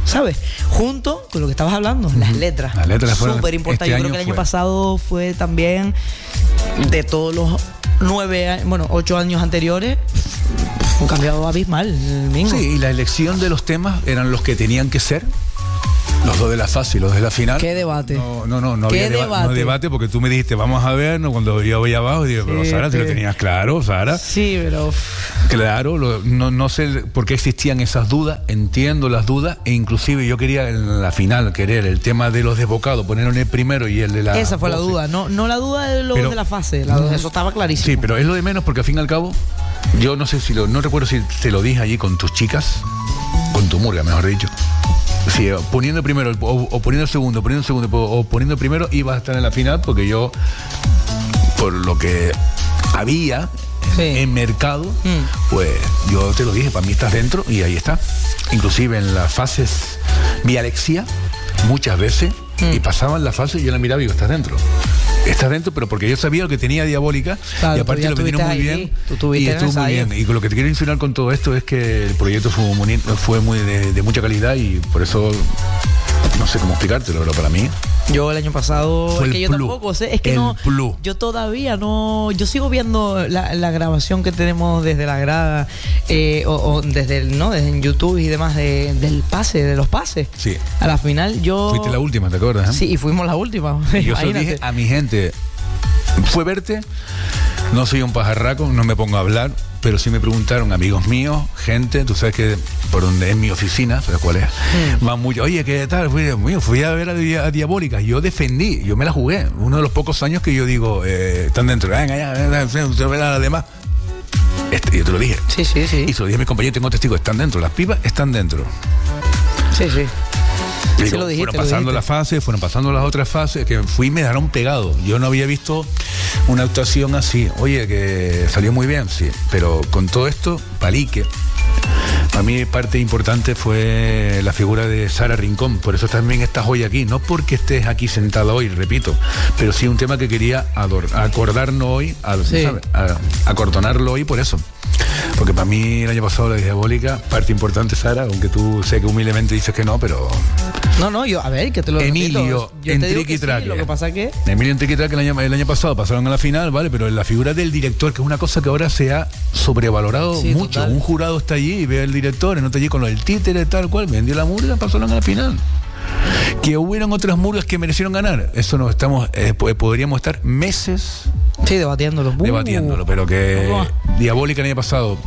¿sabes? Junto con lo que estabas hablando, las letras. Las letras fueron súper importante. este Yo creo que el año fue. pasado fue también de todos los nueve, bueno, ocho años anteriores, un cambiado abismal el Mingo. Sí, y la elección de los temas eran los que tenían que ser. Los dos de la fase y los de la final. ¿Qué debate? No, no, no, no ¿Qué había deba- debate? no debate porque tú me dijiste, vamos a ver, ¿no? Cuando yo voy abajo, digo, pero Sí, Sara, si lo sí. tenías claro, Sara. Sí, pero Claro, lo- no, no sé por qué existían esas dudas, entiendo las dudas, e inclusive yo quería en la final querer el tema de los desbocados, ponerlo en el primero y el de la... esa fue la doce. duda, no, no la duda de los Pero- de la fase, la- eso estaba clarísimo. Sí, pero es lo de menos porque al fin y al cabo, yo no sé si lo, no recuerdo si te lo dije allí con tus chicas, con tu murga, mejor dicho. Sí, poniendo primero o, o poniendo el segundo, poniendo el segundo o poniendo el primero ibas a estar en la final porque yo, por lo que había Sí. en mercado, Mm. pues yo te lo dije, para mí estás dentro y ahí está. Inclusive en las fases vi a Alexia muchas veces Mm. y pasaban la fase y yo la miraba y digo, estás dentro. Estás dentro, pero porque yo sabía lo que tenía Diabólica Claro, y tú aparte ya lo vendieron muy estuviste ahí, bien tú estuviste y en estuvo muy ensayo. bien. Y con lo que te quiero insinuar con todo esto es que el proyecto fue muy, fue muy de, de mucha calidad y por eso no sé cómo explicártelo, pero para mí Yo el año pasado, Fue es el que yo plus, tampoco sé, es que el no, plus. yo todavía no, yo sigo viendo la, la grabación que tenemos desde la grada, eh, o, o desde el, no, desde en YouTube y demás, de, del pase, de los pases. Sí. A la final yo... fuiste la última, ¿te acuerdas? eh? Sí, y fuimos la última. Y yo se lo Imagínate. dije a mi gente, fue verte, no soy un pajarraco, no me pongo a hablar, pero sí me preguntaron amigos míos, gente, tú sabes que por donde es mi oficina, ¿sabes cuál es? Mm. Van mucho, oye, ¿qué tal? Fui, mío, fui a ver a, Di- a Diabólica, yo defendí, yo me la jugué, uno de los pocos años que yo digo, eh, están dentro, venga, ya, venga, se ve a las demás. Este, yo te lo dije. Sí, sí, sí. Y se lo dije a mis compañeros, tengo testigos, están dentro, las pipas están dentro. Sí, sí. Digo, Sí lo dijiste, fueron lo pasando dijiste. las fases, fueron pasando las otras fases, que fui y me dejaron pegado. Yo no había visto una actuación así. Oye, que salió muy bien, sí. Pero con todo esto, palique. Para mí parte importante fue la figura de Sara Rincón. Por eso también estás hoy aquí. No porque estés aquí sentada hoy, repito, pero sí un tema que quería ador- acordarnos hoy, a, Sí. ¿sabes? A- acordonarlo hoy por eso. Porque para mí el año pasado la Diabólica, parte importante, Sara, aunque tú sé que humildemente dices que no, pero No, no, yo, a ver, que te lo Emilio, repito. Yo en te digo que Triqui sí, Traque. lo que pasa que... Emilio en Triqui Traque el año, el año pasado pasaron a la final, ¿vale? Pero la figura del director, que es una cosa que ahora se ha sobrevalorado Sí, mucho. total. Un jurado está allí y ve al director, no está allí con lo del títere, tal cual, vendió la murga, pasaron a la final. Que hubieran otras murgas que merecieron ganar, eso no estamos, eh, po- podríamos estar meses Sí, debatiéndolo. Uh. debatiéndolo, pero que Vamos. Diabólica el año pasado,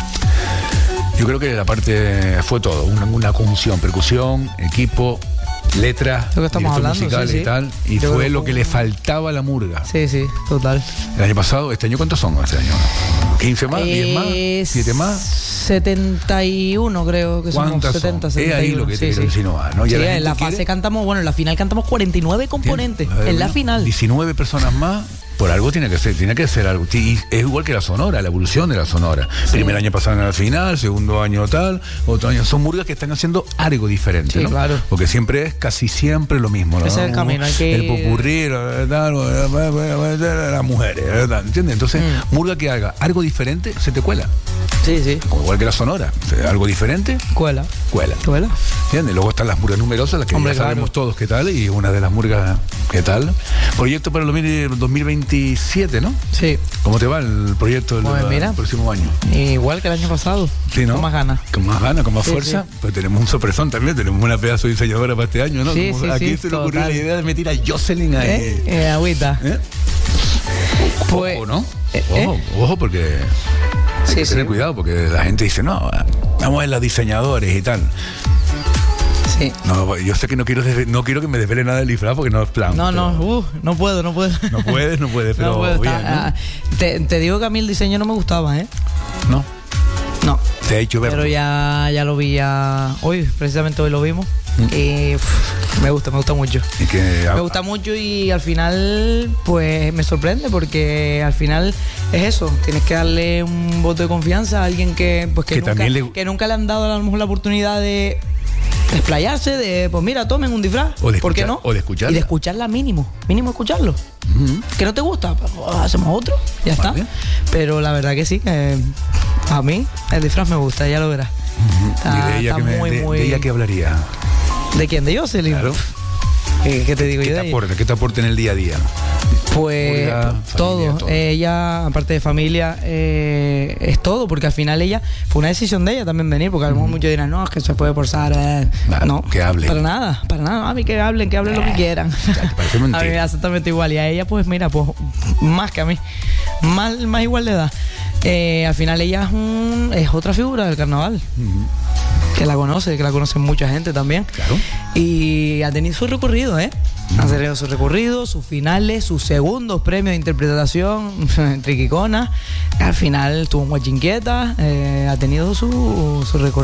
yo creo que la parte fue todo, una, una conjunción, percusión, equipo, letras, Lo que estamos director hablando, musical sí, y sí. tal, y Yo fue creo lo que que fue- le faltaba a la murga. Sí, sí, total. El año pasado, este año ¿cuántos son este año? ¿quince más? ¿diez más? Eh, ¿siete más? setenta y uno creo que somos. ¿Cuántas setenta, son? Es ahí setenta y uno. lo que te Sí, quiero sí. insinuar, ¿no? Ya Sí, la en gente la quiere- fase cantamos, bueno, en la final cantamos cuarenta y nueve componentes. ¿Entiendes? En la Eh, final. diecinueve personas más, por algo tiene que ser, tiene que ser algo. Y es igual que la Sonora, la evolución de la Sonora. Primer año pasaron a la final, segundo año tal, otro año. Son murgas que están haciendo algo diferente, Sí, ¿no? claro. Porque siempre es casi siempre lo mismo, ¿no? Ese es el camino, hay que- El popurrí, la- tal, las mujeres, ¿verdad? ¿Entiendes? Entonces, Mm. murga que haga algo diferente, se te cuela. Sí, sí. Como igual que la Sonora. O sea, algo diferente, Cuela. cuela. Cuela. ¿Entiendes? Luego están las murgas numerosas, las que Hombre, ya sabemos claro. todos qué tal, y una de las murgas qué tal. Proyecto para el dos mil veintisiete, ¿no? Sí. ¿Cómo te va el proyecto del, Pues mira. del próximo año? Igual que el año pasado. Sí, ¿no? Con más ganas. Con más ganas, con más Sí, fuerza. sí. Pues tenemos un sorpresón también, tenemos una pedazo de diseñadora para este año, ¿no? Sí, Como sí, ¿A sí, quién se le ocurrió total. la idea de meter a Jocelyn ahí? ¿Eh? Eh, agüita. ¿Eh? Pues- Ojo, ¿no? eh, Ojo, ojo, porque hay Sí, que tener sí. cuidado, porque la gente dice, no, vamos a ver los diseñadores y tal. Sí. No, yo sé que no quiero desve- no quiero que me desvele nada del disfraz porque no es plan. No, no, pero- uh, no puedo, no puedo. No puedes, no puedes, pero No puedo, bien, está- ¿no? ah, te, te digo que a mí el diseño no me gustaba, ¿eh? No, No. te ha hecho ver. Pero ya, ya lo vi ya hoy, precisamente hoy lo vimos. Mm. Y uf, me gusta, me gusta mucho. Y que, Me gusta mucho y al final, pues me sorprende porque al final es eso. Tienes que darle un voto de confianza a alguien que, pues, que, Que nunca, también le- que nunca le han dado a lo mejor la oportunidad de desplayarse, de, pues mira, tomen un disfraz. O de ¿Por qué escuchar- no? o de escucharla. Y de escucharla mínimo. Mínimo escucharlo. Ujú. ¿Que no te gusta? Pues, hacemos otro. Ya Vale. está. Pero la verdad que sí, que a mí el disfraz me gusta, ya lo verás. Y Está, de ella, está que me- muy, de- muy... de ella que hablaría. ¿De quién? ¿De Jocelyn? Claro. ¿Qué, qué te digo ¿Qué yo te de ella? aporta? ¿Qué te aporta en el día a día? Pues Purga, todo. familia, todo. Ella, aparte de familia, eh, es todo, porque al final ella, fue una decisión de ella también venir, porque a lo mejor muchos dirán, no, es que se puede forzar. Eh. Claro, no, que hablen. Para nada, para nada. A mí que hablen, que hablen lo que quieran. Ya, te parece mentira. A mí me da exactamente igual. Y a ella, pues mira, pues más que a mí, más, más igual de edad. Eh, al final ella es, un, es otra figura del carnaval. Ujú. Que la conoce, que la conoce mucha gente también. Claro. Y ha tenido su recorrido, ¿eh? Ha tenido su recorrido, sus finales, sus segundos premios de interpretación, Triquicona. Al final tuvo un Guachinquieta, eh, ha tenido su, su recorrido.